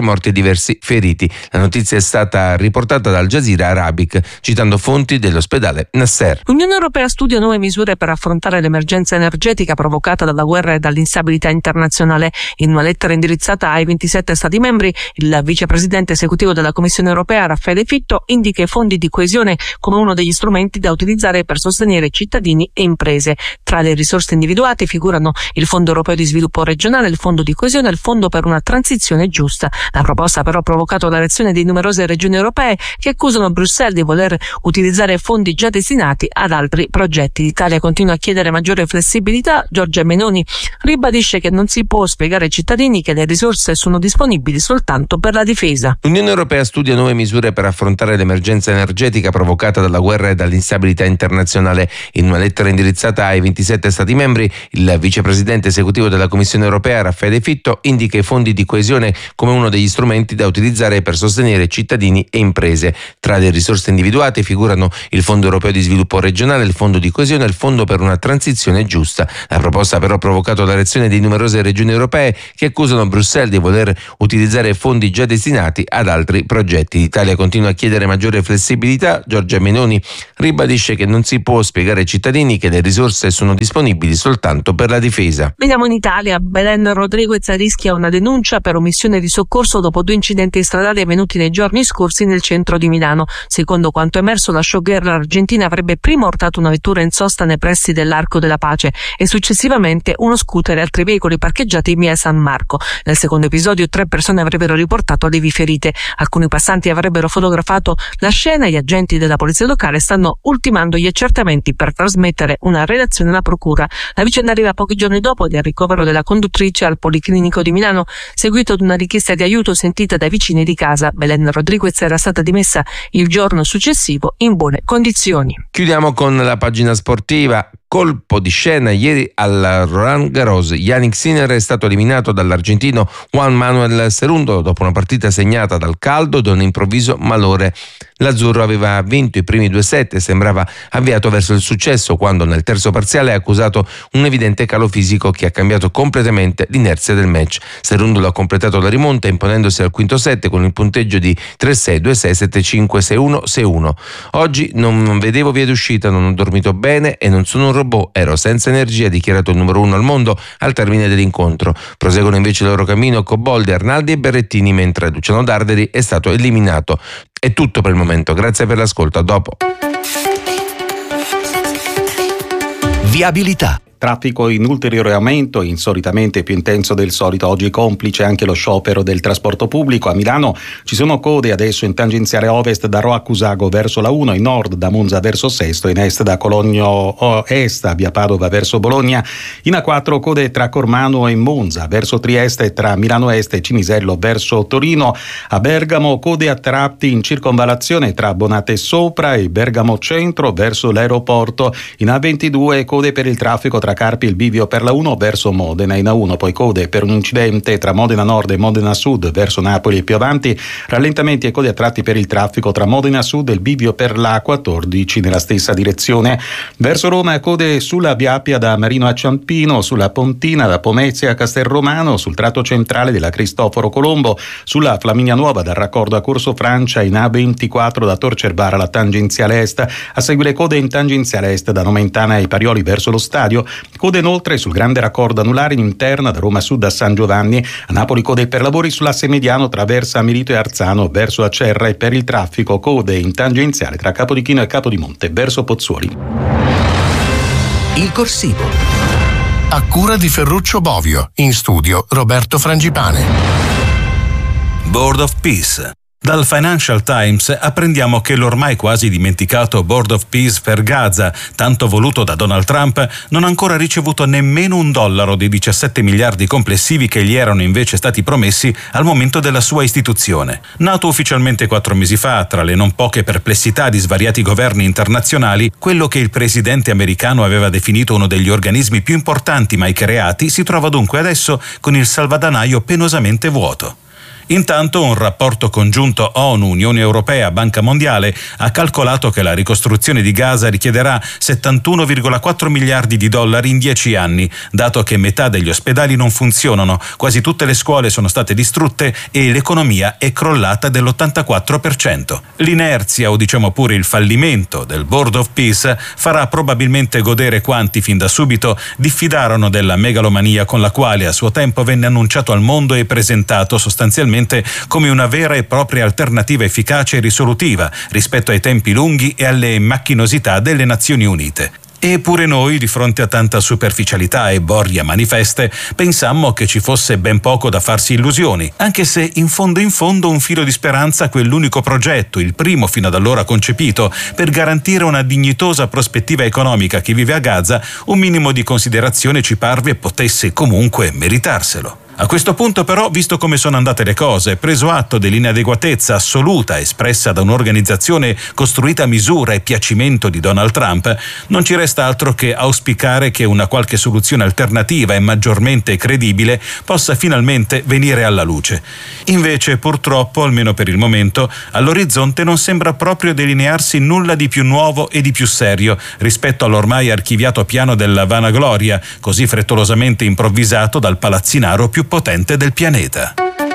morti e diversi feriti. La notizia è stata riportata dal Jazeera Arabic, citando fonti dell'ospedale Nasser. L'Unione Europea studia nuove misure per affrontare l'emergenza energetica provocata dalla guerra e dall'instabilità internazionale. In una lettera indirizzata ai ventisette Stati membri, il vicepresidente esecutivo della Commissione Europea, Raffaele Fitto, indica i fondi di coesione come uno degli strumenti da utilizzare per sostenere cittadini e imprese. Tra le risorse individuate figurano il Fondo Europeo di Sviluppo Regionale, il Fondo di Coesione e il Fondo per una transizione giusta. La proposta ha però provocato la reazione di numerose regioni europee che accusano Bruxelles di voler utilizzare fondi già destinati ad altri progetti. L'Italia continua a chiedere maggiore flessibilità. Giorgia Meloni ribadisce che non si può spiegare ai cittadini che le risorse sono disponibili soltanto per la difesa. L'Unione Europea studia nuove misure per affrontare l'emergenza energetica provocata dalla guerra e dall'instabilità internazionale. In una lettera indirizzata ai ventisette Stati membri, il vicepresidente esecutivo della Commissione Europea, Raffaele Fitto, indica i fondi di coesione come uno degli strumenti da utilizzare per sostenere cittadini e imprese. Tra le risorse individuate figurano il Fondo Europeo di Sviluppo Regionale, il Fondo di Coesione e il Fondo per una transizione giusta. La proposta ha però provocato la reazione di numerose regioni europee che accusano Bruxelles di voler utilizzare fondi già destinati ad altri progetti. L'Italia continua a chiedere maggiore flessibilità. Giorgia Meloni ribadisce che non si può spiegare ai cittadini che le risorse sono disponibili soltanto per la difesa. Vediamo in Italia. Belen Rodriguez rischia una denuncia per omissione di soccorso dopo due incidenti stradali avvenuti nei giorni scorsi nel centro di Milano. Secondo quanto emerso, la showgirl argentina avrebbe prima urtato una vettura in sosta nei pressi dell'Arco della Pace e successivamente uno scooter e altri veicoli parcheggiati in via San Marco. Nel secondo episodio tre persone avrebbero riportato lievi ferite. Alcuni passanti avrebbero fotografato la scena e gli agenti della polizia locale stanno ultimando gli accertamenti per trasmettere una relazione alla procura. La vicenda arriva pochi giorni dopo del ricovero della conduttrice al Policlinico di Milano, seguito ad una richiesta di aiuto sentita dai vicini di casa. Belen Rodriguez era stata dimessa il giorno successivo in buone condizioni. Chiudiamo con la pagina sportiva. Colpo di scena ieri al Roland Garros. Yannick Sinner è stato eliminato dall'argentino Juan Manuel Cerundo dopo una partita segnata dal caldo e da un improvviso malore. L'azzurro aveva vinto i primi due set e sembrava avviato verso il successo quando nel terzo parziale ha accusato un evidente calo fisico che ha cambiato completamente l'inerzia del match. Cerundo ha completato la rimonta imponendosi al quinto set con il punteggio di tre sei, due sei, sette cinque, sei uno, sei uno. Oggi non vedevo via d'uscita, non ho dormito bene e non sono un robot, ero senza energia, ha dichiarato il numero uno al mondo al termine dell'incontro. Proseguono invece il loro cammino Coboldi, Arnaldi e Berrettini, mentre Luciano Darderi è stato eliminato. È tutto per il momento, grazie per l'ascolto, a dopo. Viabilità. Traffico in ulteriore aumento, insolitamente più intenso del solito. Oggi complice anche lo sciopero del trasporto pubblico. A Milano ci sono code adesso in tangenziale ovest da Rho a Cusago verso la uno, in nord da Monza verso Sesto, in est da Cologno Est a via Padova verso Bologna. In A quattro code tra Cormano e Monza verso Trieste e tra Milano Est e Cinisello verso Torino. A Bergamo code a tratti in circonvallazione tra Bonate Sopra e Bergamo Centro verso l'aeroporto. In A ventidue code per il traffico tra Carpi e il bivio per la uno verso Modena. In A uno poi code per un incidente tra Modena Nord e Modena Sud verso Napoli e più avanti. Rallentamenti e code a tratti per il traffico tra Modena Sud e il bivio per la quattordici nella stessa direzione. Verso Roma code sulla via Appia da Marino a Ciampino, sulla Pontina da Pomezia a Castelromano, sul tratto centrale della Cristoforo Colombo, sulla Flaminia Nuova dal raccordo a Corso Francia, in A ventiquattro da Tor Cervara alla tangenziale est. A seguire code in tangenziale est da Nomentana ai Parioli verso lo stadio. Code inoltre sul grande raccordo anulare in interna da Roma Sud a San Giovanni. A Napoli code per lavori sull'asse mediano tra Versa Milito e Arzano verso Acerra e per il traffico code in tangenziale tra Capodichino e Capodimonte verso Pozzuoli. Il corsivo. A cura di Ferruccio Bovio, in studio Roberto Frangipane. Board of Peace. Dal Financial Times apprendiamo che l'ormai quasi dimenticato Board of Peace per Gaza, tanto voluto da Donald Trump, non ha ancora ricevuto nemmeno un dollaro dei diciassette miliardi complessivi che gli erano invece stati promessi al momento della sua istituzione. Nato ufficialmente quattro mesi fa, tra le non poche perplessità di svariati governi internazionali, quello che il presidente americano aveva definito uno degli organismi più importanti mai creati si trova dunque adesso con il salvadanaio penosamente vuoto. Intanto un rapporto congiunto ONU, Unione Europea, Banca Mondiale ha calcolato che la ricostruzione di Gaza richiederà settantuno virgola quattro miliardi di dollari in dieci anni, dato che metà degli ospedali non funzionano, quasi tutte le scuole sono state distrutte e l'economia è crollata dell'ottantaquattro per cento. L'inerzia, o diciamo pure il fallimento del Board of Peace farà probabilmente godere quanti fin da subito diffidarono della megalomania con la quale a suo tempo venne annunciato al mondo e presentato sostanzialmente come una vera e propria alternativa efficace e risolutiva rispetto ai tempi lunghi e alle macchinosità delle Nazioni Unite. Eppure noi, di fronte a tanta superficialità e borria manifeste, pensammo che ci fosse ben poco da farsi illusioni, anche se in fondo in fondo un filo di speranza quell'unico progetto, il primo fino ad allora concepito, per garantire una dignitosa prospettiva economica a chi vive a Gaza, un minimo di considerazione ci parve potesse comunque meritarselo. A questo punto però, visto come sono andate le cose, preso atto dell'inadeguatezza assoluta espressa da un'organizzazione costruita a misura e piacimento di Donald Trump, non ci resta altro che auspicare che una qualche soluzione alternativa e maggiormente credibile possa finalmente venire alla luce. Invece, purtroppo, almeno per il momento, all'orizzonte non sembra proprio delinearsi nulla di più nuovo e di più serio rispetto all'ormai archiviato piano della vanagloria, così frettolosamente improvvisato dal palazzinaro più potente del pianeta.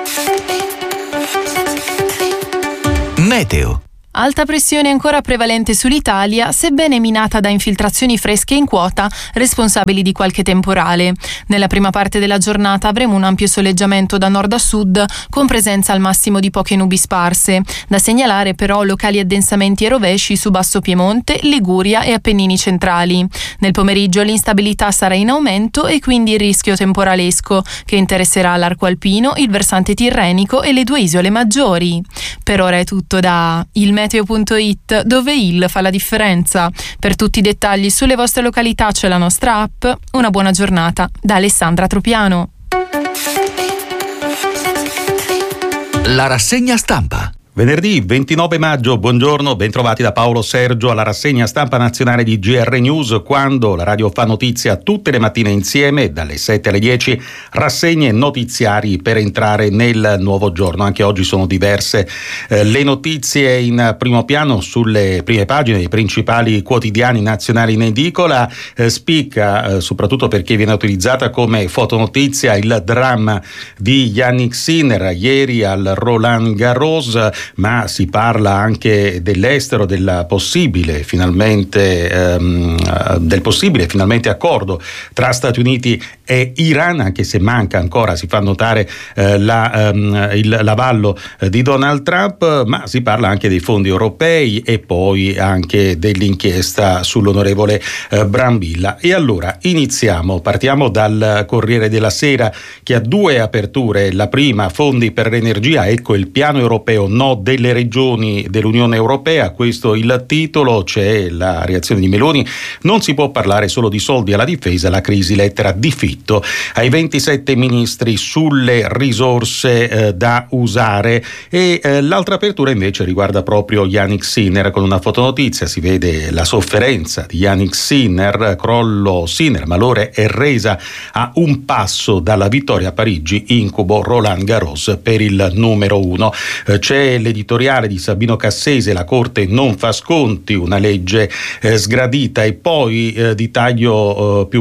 Meteo. Alta pressione ancora prevalente sull'Italia, sebbene minata da infiltrazioni fresche in quota, responsabili di qualche temporale. Nella prima parte della giornata avremo un ampio soleggiamento da nord a sud, con presenza al massimo di poche nubi sparse. Da segnalare però locali addensamenti e rovesci su Basso Piemonte, Liguria e Appennini centrali. Nel pomeriggio l'instabilità sarà in aumento e quindi il rischio temporalesco, che interesserà l'arco alpino, il versante tirrenico e le due isole maggiori. Per ora è tutto da il meteo punto it, dove il fa la differenza. Per tutti i dettagli sulle vostre località c'è la nostra app. Una buona giornata da Alessandra Tropiano. La rassegna stampa. Venerdì ventinove maggio, buongiorno, bentrovati da Paolo Sergio alla rassegna stampa nazionale di G R News, quando la radio fa notizia tutte le mattine insieme, dalle sette alle dieci, rassegne notiziari per entrare nel nuovo giorno. Anche oggi sono diverse eh, le notizie in primo piano sulle prime pagine dei principali quotidiani nazionali in edicola. Eh, spicca, eh, soprattutto perché viene utilizzata come fotonotizia, il dramma di Yannick Sinner ieri al Roland Garros, ma si parla anche dell'estero, della possibile finalmente ehm, del possibile finalmente accordo tra Stati Uniti e Iran, anche se manca ancora, si fa notare eh, la, ehm, il l'avallo di Donald Trump, ma si parla anche dei fondi europei e poi anche dell'inchiesta sull'onorevole eh, Brambilla. E allora iniziamo, partiamo dal Corriere della Sera, che ha due aperture. La prima, fondi per l'energia, ecco il piano europeo, no delle regioni dell'Unione Europea, questo il titolo. C'è la reazione di Meloni: non si può parlare solo di soldi alla difesa, la crisi, lettera di Fitto ai ventisette ministri sulle risorse eh, da usare. E eh, l'altra apertura invece riguarda proprio Yannick Sinner, con una fotonotizia si vede la sofferenza di Yannick Sinner, crollo Sinner, malore e resa a un passo dalla vittoria a Parigi, incubo Roland Garros per il numero uno. Eh, c'è l'editoriale di Sabino Cassese, la Corte non fa sconti, una legge eh, sgradita, e poi eh, di taglio eh, più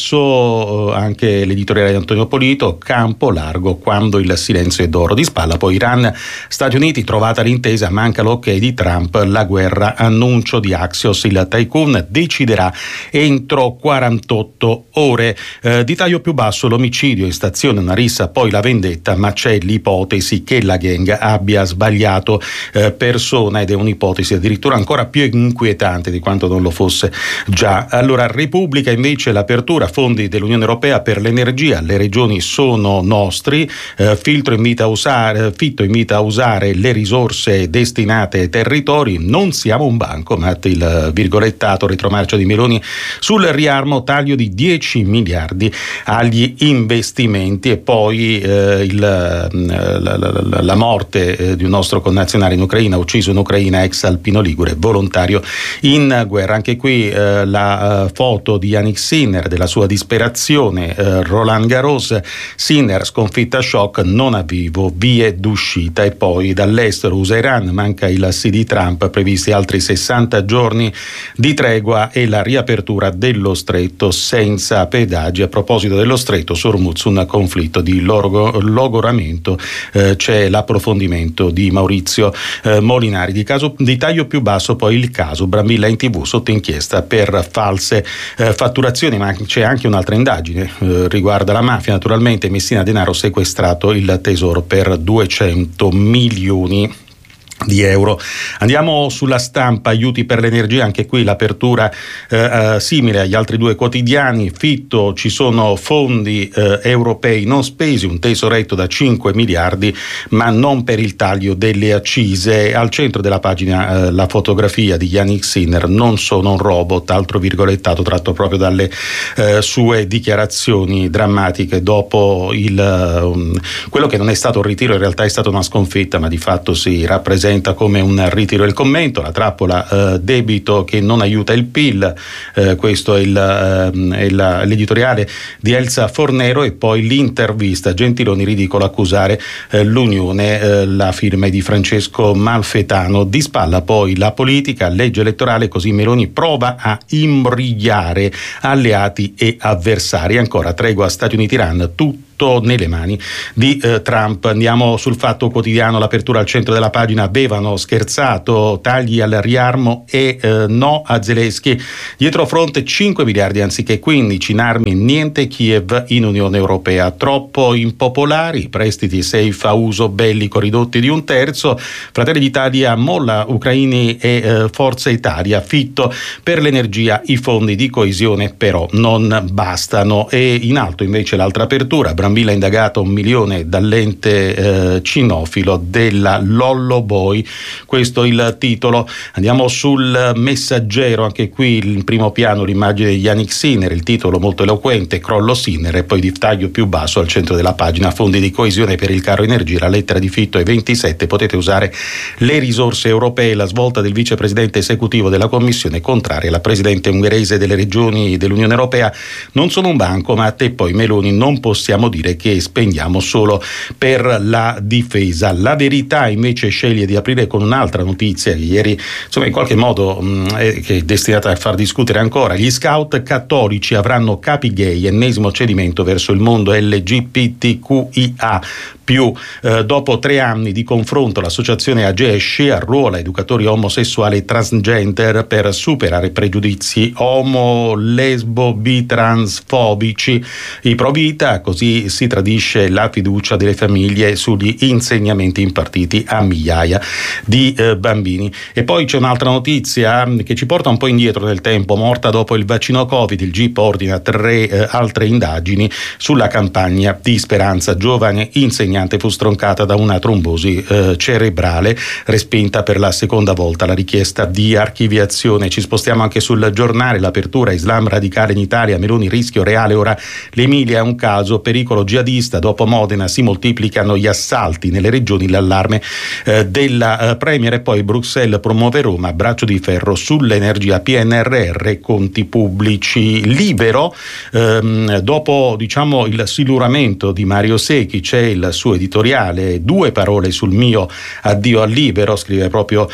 basso eh, anche l'editoriale di Antonio Polito, campo largo quando il silenzio è d'oro. Di spalla poi Iran, Stati Uniti, trovata l'intesa, manca l'ok di Trump, la guerra, annuncio di Axios, il tycoon deciderà entro quarantotto ore. Eh, di taglio più basso l'omicidio in stazione, una rissa, poi la vendetta, ma c'è l'ipotesi che la gang abbia sbagliato eh, persona, ed è un'ipotesi addirittura ancora più inquietante di quanto non lo fosse già. Allora, Repubblica invece, l'apertura, fondi dell'Unione Europea per l'energia, le regioni sono nostri, eh, Filtro invita a usare, Fitto invita a usare le risorse destinate ai territori, non siamo un bancomat, il virgolettato retromarcia di Meloni sul riarmo, taglio di dieci miliardi agli investimenti. E poi eh, il, la, la, la, la morte eh, di un nostro connazionale in Ucraina, ucciso in Ucraina, ex alpino ligure, volontario in guerra. Anche qui eh, la uh, foto di Yannick Sinner, della sua disperazione stagione eh, Roland Garros. Sinner sconfitta shock, non a vivo, vie d'uscita. E poi dall'estero, U S A Iran, manca il sì di Trump, previsti altri sessanta giorni di tregua e la riapertura dello stretto senza pedaggi. A proposito dello stretto, su Hormuz un conflitto di logo, logoramento, eh, c'è l'approfondimento di Maurizio eh, Molinari. Di, caso, di taglio più basso poi il caso Brambilla in tv sotto inchiesta per false eh, fatturazioni, ma c'è anche un'altra indagine, eh, riguarda la mafia naturalmente. Messina Denaro sequestrato il tesoro per duecento milioni di euro. Andiamo sulla Stampa, aiuti per l'energia, anche qui l'apertura eh, eh, simile agli altri due quotidiani. Fitto, ci sono fondi eh, europei non spesi, un tesoretto da cinque miliardi, ma non per il taglio delle accise. Al centro della pagina eh, la fotografia di Yannick Sinner, non sono un robot, altro virgolettato tratto proprio dalle eh, sue dichiarazioni drammatiche dopo il um, quello che non è stato un ritiro, in realtà è stata una sconfitta, ma di fatto si rappresenta come un ritiro. Il commento, la trappola eh, debito che non aiuta il P I L, eh, questo è, il, eh, è la, l'editoriale di Elsa Fornero. E poi l'intervista, Gentiloni, ridicolo accusare eh, l'Unione, eh, la firma è di Francesco Malfetano. Di spalla poi la politica, legge elettorale, così Meloni prova a imbrigliare alleati e avversari. Ancora tregua Stati Uniti-Iran, tutto nelle mani di eh, Trump. Andiamo sul Fatto Quotidiano, l'apertura al centro della pagina. Avevano scherzato, tagli al riarmo e eh, no a Zelensky. Dietro fronte cinque miliardi anziché quindici in armi, niente Kiev in Unione Europea. Troppo impopolari, prestiti safe a uso bellico ridotti di un terzo. Fratelli d'Italia molla ucraini e eh, Forza Italia. Fitto, per l'energia i fondi di coesione però non bastano. E in alto invece l'altra apertura, Brambilla indagato un milione dall'ente eh, cinofilo della Lollo Boy, questo è il titolo. Andiamo sul Messaggero, anche qui in primo piano l'immagine di Yannick Sinner, il titolo molto eloquente, crollo Sinner, e poi di taglio più basso al centro della pagina, fondi di coesione per il caro energia. La lettera di Fitto è ventisette, potete usare le risorse europee. La svolta del vicepresidente esecutivo della Commissione, contraria alla presidente ungherese delle regioni dell'Unione Europea. Non sono un banco, ma a te poi Meloni non possiamo dire che spendiamo solo per la difesa. La Verità invece sceglie di aprire con un'altra notizia che ieri, insomma, in qualche modo mh, è, che è destinata a far discutere ancora. Gli scout cattolici avranno capi gay, ennesimo cedimento verso il mondo L G B T Q I A più. Eh, dopo tre anni di confronto, l'associazione Agesce arruola educatori omosessuali e transgender per superare pregiudizi omo, lesbo, bi, transfobici. I pro vita, così si tradisce la fiducia delle famiglie sugli insegnamenti impartiti a migliaia di eh, bambini. E poi c'è un'altra notizia che ci porta un po' indietro nel tempo. Morta dopo il vaccino Covid, il G I P ordina tre eh, altre indagini sulla campagna di Speranza. Giovane insegnante fu stroncata da una trombosi eh, cerebrale, respinta per la seconda volta la richiesta di archiviazione. Ci spostiamo anche sul Giornale, l'apertura, Islam radicale in Italia, Meloni rischio reale, ora l'Emilia è un caso, pericolo jihadista, dopo Modena si moltiplicano gli assalti nelle regioni, l'allarme eh, della eh, Premier. E poi Bruxelles promuove Roma, braccio di ferro sull'energia, P N R R, conti pubblici. Libero, ehm, dopo diciamo il siluramento di Mario Secchi, c'è il suo editoriale, due parole sul mio addio al Libero, scrive proprio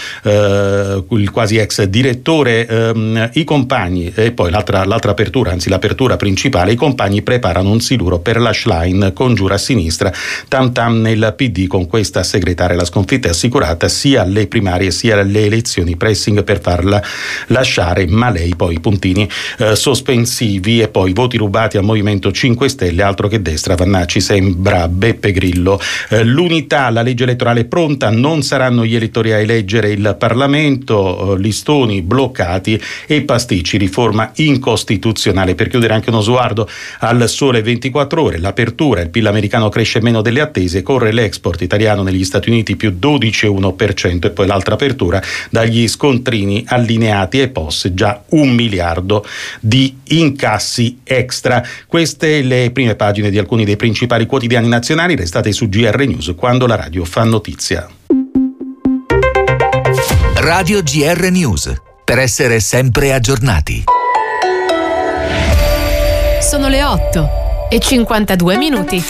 eh, il quasi ex direttore. ehm, i compagni, e poi l'altra, l'altra apertura, anzi l'apertura principale, i compagni preparano un siluro per la Schlein, congiura a sinistra, tam tam nel P D, con questa segretaria la sconfitta è assicurata sia alle primarie sia alle elezioni, pressing per farla lasciare, ma lei poi puntini eh, sospensivi. E poi voti rubati al Movimento cinque Stelle, altro che destra, Vannacci sembra Beppe Grillo. Eh, l'unità, la legge elettorale pronta, non saranno gli elettori a eleggere il Parlamento, eh, listoni bloccati e pasticci, riforma incostituzionale. Per chiudere anche uno sguardo al Sole ventiquattro Ore, l'apertura, il P I L americano cresce meno delle attese, corre l'export italiano negli Stati Uniti più dodici virgola uno per cento. E poi l'altra apertura, dagli scontrini allineati e P O S già un miliardo di incassi extra. Queste le prime pagine di alcuni dei principali quotidiani nazionali. Restate su G R News, quando la radio fa notizia. Radio G R News, per essere sempre aggiornati. Sono le otto e cinquantadue minuti.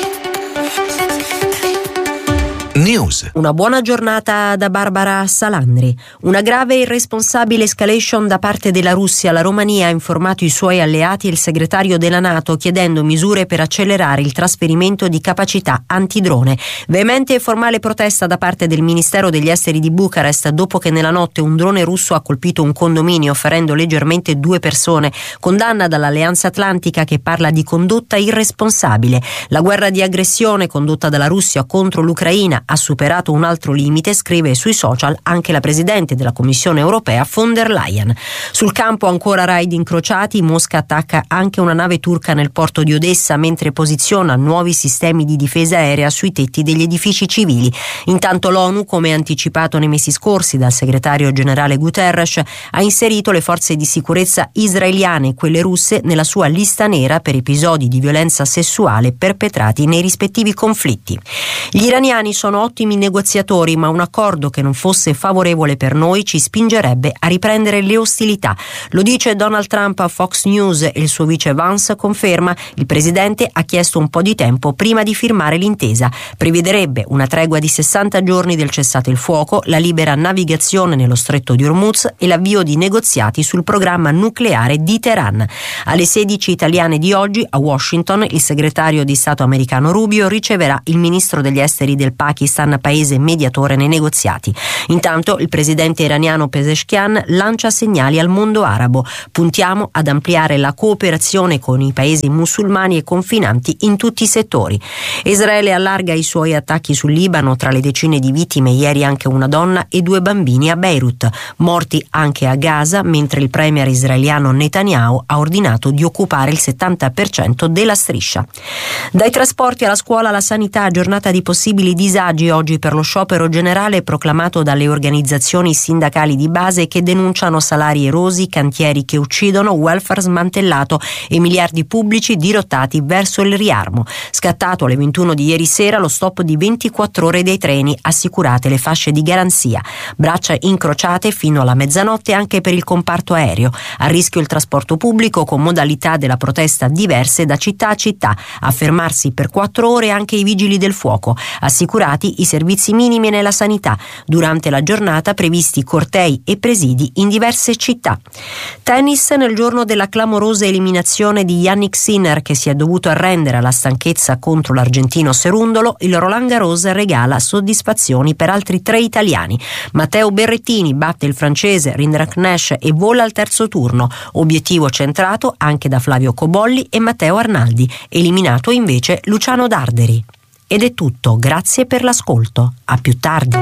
News. Una buona giornata da Barbara Salandri. Una grave e irresponsabile escalation da parte della Russia. La Romania ha informato i suoi alleati e il segretario della NATO chiedendo misure per accelerare il trasferimento di capacità antidrone. Veemente e formale protesta da parte del Ministero degli Esteri di Bucarest dopo che nella notte un drone russo ha colpito un condominio ferendo leggermente due persone. Condanna dall'Alleanza Atlantica che parla di condotta irresponsabile. La guerra di aggressione condotta dalla Russia contro l'Ucraina ha superato un altro limite, scrive sui social anche la Presidente della Commissione Europea von der Leyen. Sul campo ancora raid incrociati, Mosca attacca anche una nave turca nel porto di Odessa mentre posiziona nuovi sistemi di difesa aerea sui tetti degli edifici civili. Intanto l'ONU, come anticipato nei mesi scorsi dal segretario generale Guterres, ha inserito le forze di sicurezza israeliane e quelle russe nella sua lista nera per episodi di violenza sessuale perpetrati nei rispettivi conflitti. Gli iraniani sono ottimi negoziatori, ma un accordo che non fosse favorevole per noi ci spingerebbe a riprendere le ostilità. Lo dice Donald Trump a Fox News e il suo vice Vance conferma: il presidente ha chiesto un po' di tempo prima di firmare l'intesa. Prevederebbe una tregua di sessanta giorni del cessate il fuoco, la libera navigazione nello stretto di Hormuz e l'avvio di negoziati sul programma nucleare di Teheran. Alle sedici italiane di oggi a Washington il segretario di Stato americano Rubio riceverà il ministro degli esteri del Pakistan, paese mediatore nei negoziati. Intanto il presidente iraniano Pezeshkian lancia segnali al mondo arabo: puntiamo ad ampliare la cooperazione con i paesi musulmani e confinanti in tutti i settori. Israele allarga i suoi attacchi sul Libano, tra le decine di vittime ieri anche una donna e due bambini a Beirut, morti anche a Gaza, mentre il premier israeliano Netanyahu ha ordinato di occupare il settanta per cento della striscia. Dai trasporti alla scuola alla sanità, giornata di possibili disagi oggi per lo sciopero generale proclamato dalle organizzazioni sindacali di base che denunciano salari erosi, cantieri che uccidono, welfare smantellato e miliardi pubblici dirottati verso il riarmo. Scattato alle ventuno di ieri sera lo stop di ventiquattro ore dei treni, assicurate le fasce di garanzia. Braccia incrociate fino alla mezzanotte anche per il comparto aereo. A rischio il trasporto pubblico con modalità della protesta diverse da città a città. A fermarsi per quattro ore anche i vigili del fuoco. Assicurati i servizi minimi nella sanità. Durante la giornata previsti cortei e presidi in diverse città. Tennis nel giorno della clamorosa eliminazione di Yannick Sinner, che si è dovuto arrendere alla stanchezza contro l'argentino Cerundolo. Il Roland Garros regala soddisfazioni per altri tre italiani. Matteo Berrettini batte il francese Rindrack Nash e vola al terzo turno. Obiettivo centrato anche da Flavio Cobolli e Matteo Arnaldi. Eliminato invece Luciano Darderi. Ed è tutto, grazie per l'ascolto. A più tardi.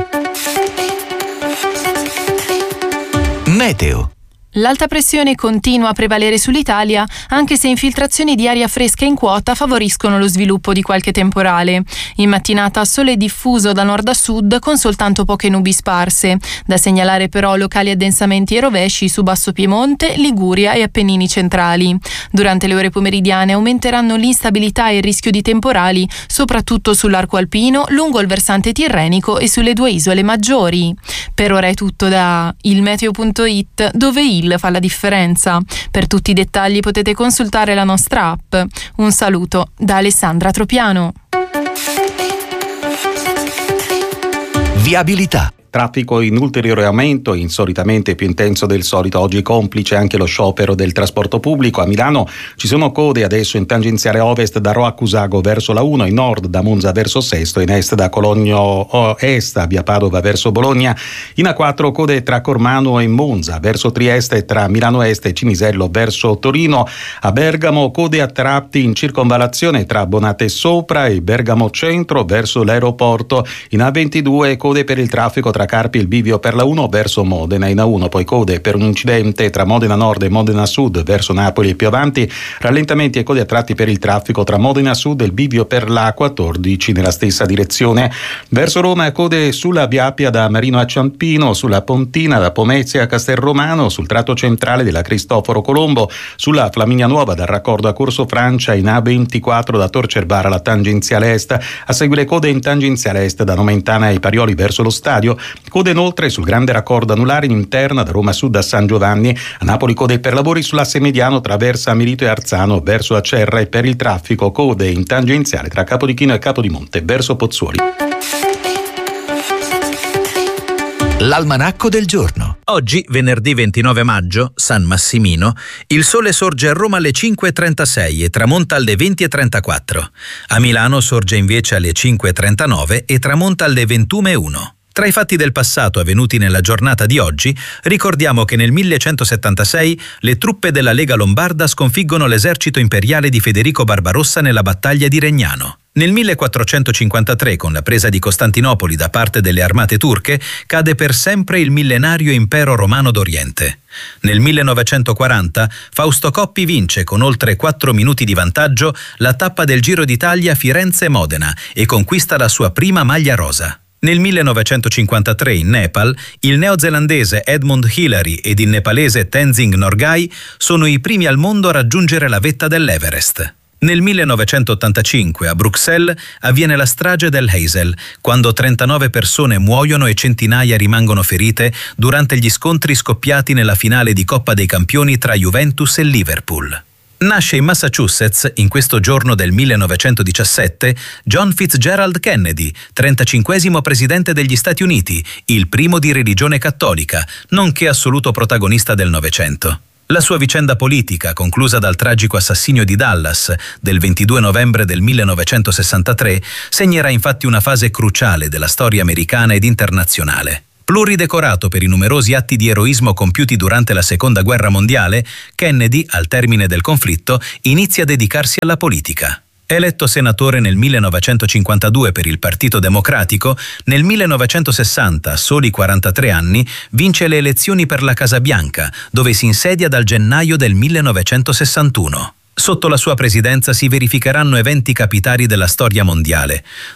Meteo. L'alta pressione continua a prevalere sull'Italia, anche se infiltrazioni di aria fresca in quota favoriscono lo sviluppo di qualche temporale. In mattinata sole diffuso da nord a sud con soltanto poche nubi sparse. Da segnalare però locali addensamenti e rovesci su Basso Piemonte, Liguria e Appennini centrali. Durante le ore pomeridiane aumenteranno l'instabilità e il rischio di temporali, soprattutto sull'arco alpino, lungo il versante tirrenico e sulle due isole maggiori. Per ora è tutto da ilmeteo punto it, dove il fa la differenza. Per tutti i dettagli potete consultare la nostra app. Un saluto da Alessandra Tropiano. Viabilità. Traffico in ulteriore aumento, insolitamente più intenso del solito, oggi complice anche lo sciopero del trasporto pubblico. A Milano ci sono code adesso in tangenziale ovest da Rho a Cusago verso la uno, in nord da Monza verso Sesto, in est da Cologno Est a via Padova verso Bologna, in A quattro code tra Cormano e Monza verso Trieste e tra Milano Est e Cinisello verso Torino. A Bergamo code a tratti in circonvallazione tra Bonate Sopra e Bergamo Centro verso l'aeroporto. In A ventidue code per il traffico tra tra Carpi il bivio per la uno verso Modena, in A uno poi code per un incidente tra Modena Nord e Modena Sud verso Napoli e più avanti, rallentamenti e code a tratti per il traffico tra Modena Sud e il bivio per la quattordici nella stessa direzione. Verso Roma code sulla Via Appia da Marino a Ciampino, sulla Pontina da Pomezia a Castelromano, sul tratto centrale della Cristoforo Colombo, sulla Flaminia Nuova dal raccordo a Corso Francia, in A ventiquattro da Tor Cerbara alla tangenziale est, a seguire code in tangenziale est da Nomentana ai Parioli verso lo stadio, Coda inoltre sul grande raccordo anulare in interna da Roma Sud a San Giovanni. A Napoli code per lavori sull'asse mediano tra Versa Milito e Arzano verso Acerra, e per il traffico code in tangenziale tra Capodichino e Capodimonte verso Pozzuoli. L'almanacco del giorno. Oggi, venerdì ventinove maggio, San Massimino, il sole sorge a Roma alle cinque e trentasei e tramonta alle venti e trentaquattro. A Milano sorge invece alle cinque e trentanove e tramonta alle ventuno e uno. Tra i fatti del passato avvenuti nella giornata di oggi, ricordiamo che nel millecentosettantasei le truppe della Lega Lombarda sconfiggono l'esercito imperiale di Federico Barbarossa nella battaglia di Regnano. Nel millequattrocentocinquantatré, con la presa di Costantinopoli da parte delle armate turche, cade per sempre il millenario impero romano d'Oriente. Nel millenovecentoquaranta Fausto Coppi vince con oltre quattro minuti di vantaggio la tappa del Giro d'Italia Firenze-Modena e conquista la sua prima maglia rosa. Nel millenovecentocinquantatré in Nepal, il neozelandese Edmund Hillary ed il nepalese Tenzing Norgay sono i primi al mondo a raggiungere la vetta dell'Everest. Nel millenovecentottantacinque a Bruxelles avviene la strage del Heysel, quando trentanove persone muoiono e centinaia rimangono ferite durante gli scontri scoppiati nella finale di Coppa dei Campioni tra Juventus e Liverpool. Nasce in Massachusetts, in questo giorno del millenovecentodiciassette, John Fitzgerald Kennedy, trentacinquesimo presidente degli Stati Uniti, il primo di religione cattolica, nonché assoluto protagonista del Novecento. La sua vicenda politica, conclusa dal tragico assassinio di Dallas del ventidue novembre del millenovecentosessantatré, segnerà infatti una fase cruciale della storia americana ed internazionale. Pluridecorato per i numerosi atti di eroismo compiuti durante la Seconda Guerra Mondiale, Kennedy, al termine del conflitto, inizia a dedicarsi alla politica. Eletto senatore nel millenovecentocinquantadue per il Partito Democratico, nel millenovecentosessanta, a soli quarantatré anni, vince le elezioni per la Casa Bianca, dove si insedia dal gennaio del millenovecentosessantuno. Sotto la sua presidenza si verificheranno eventi capitali della storia mondiale.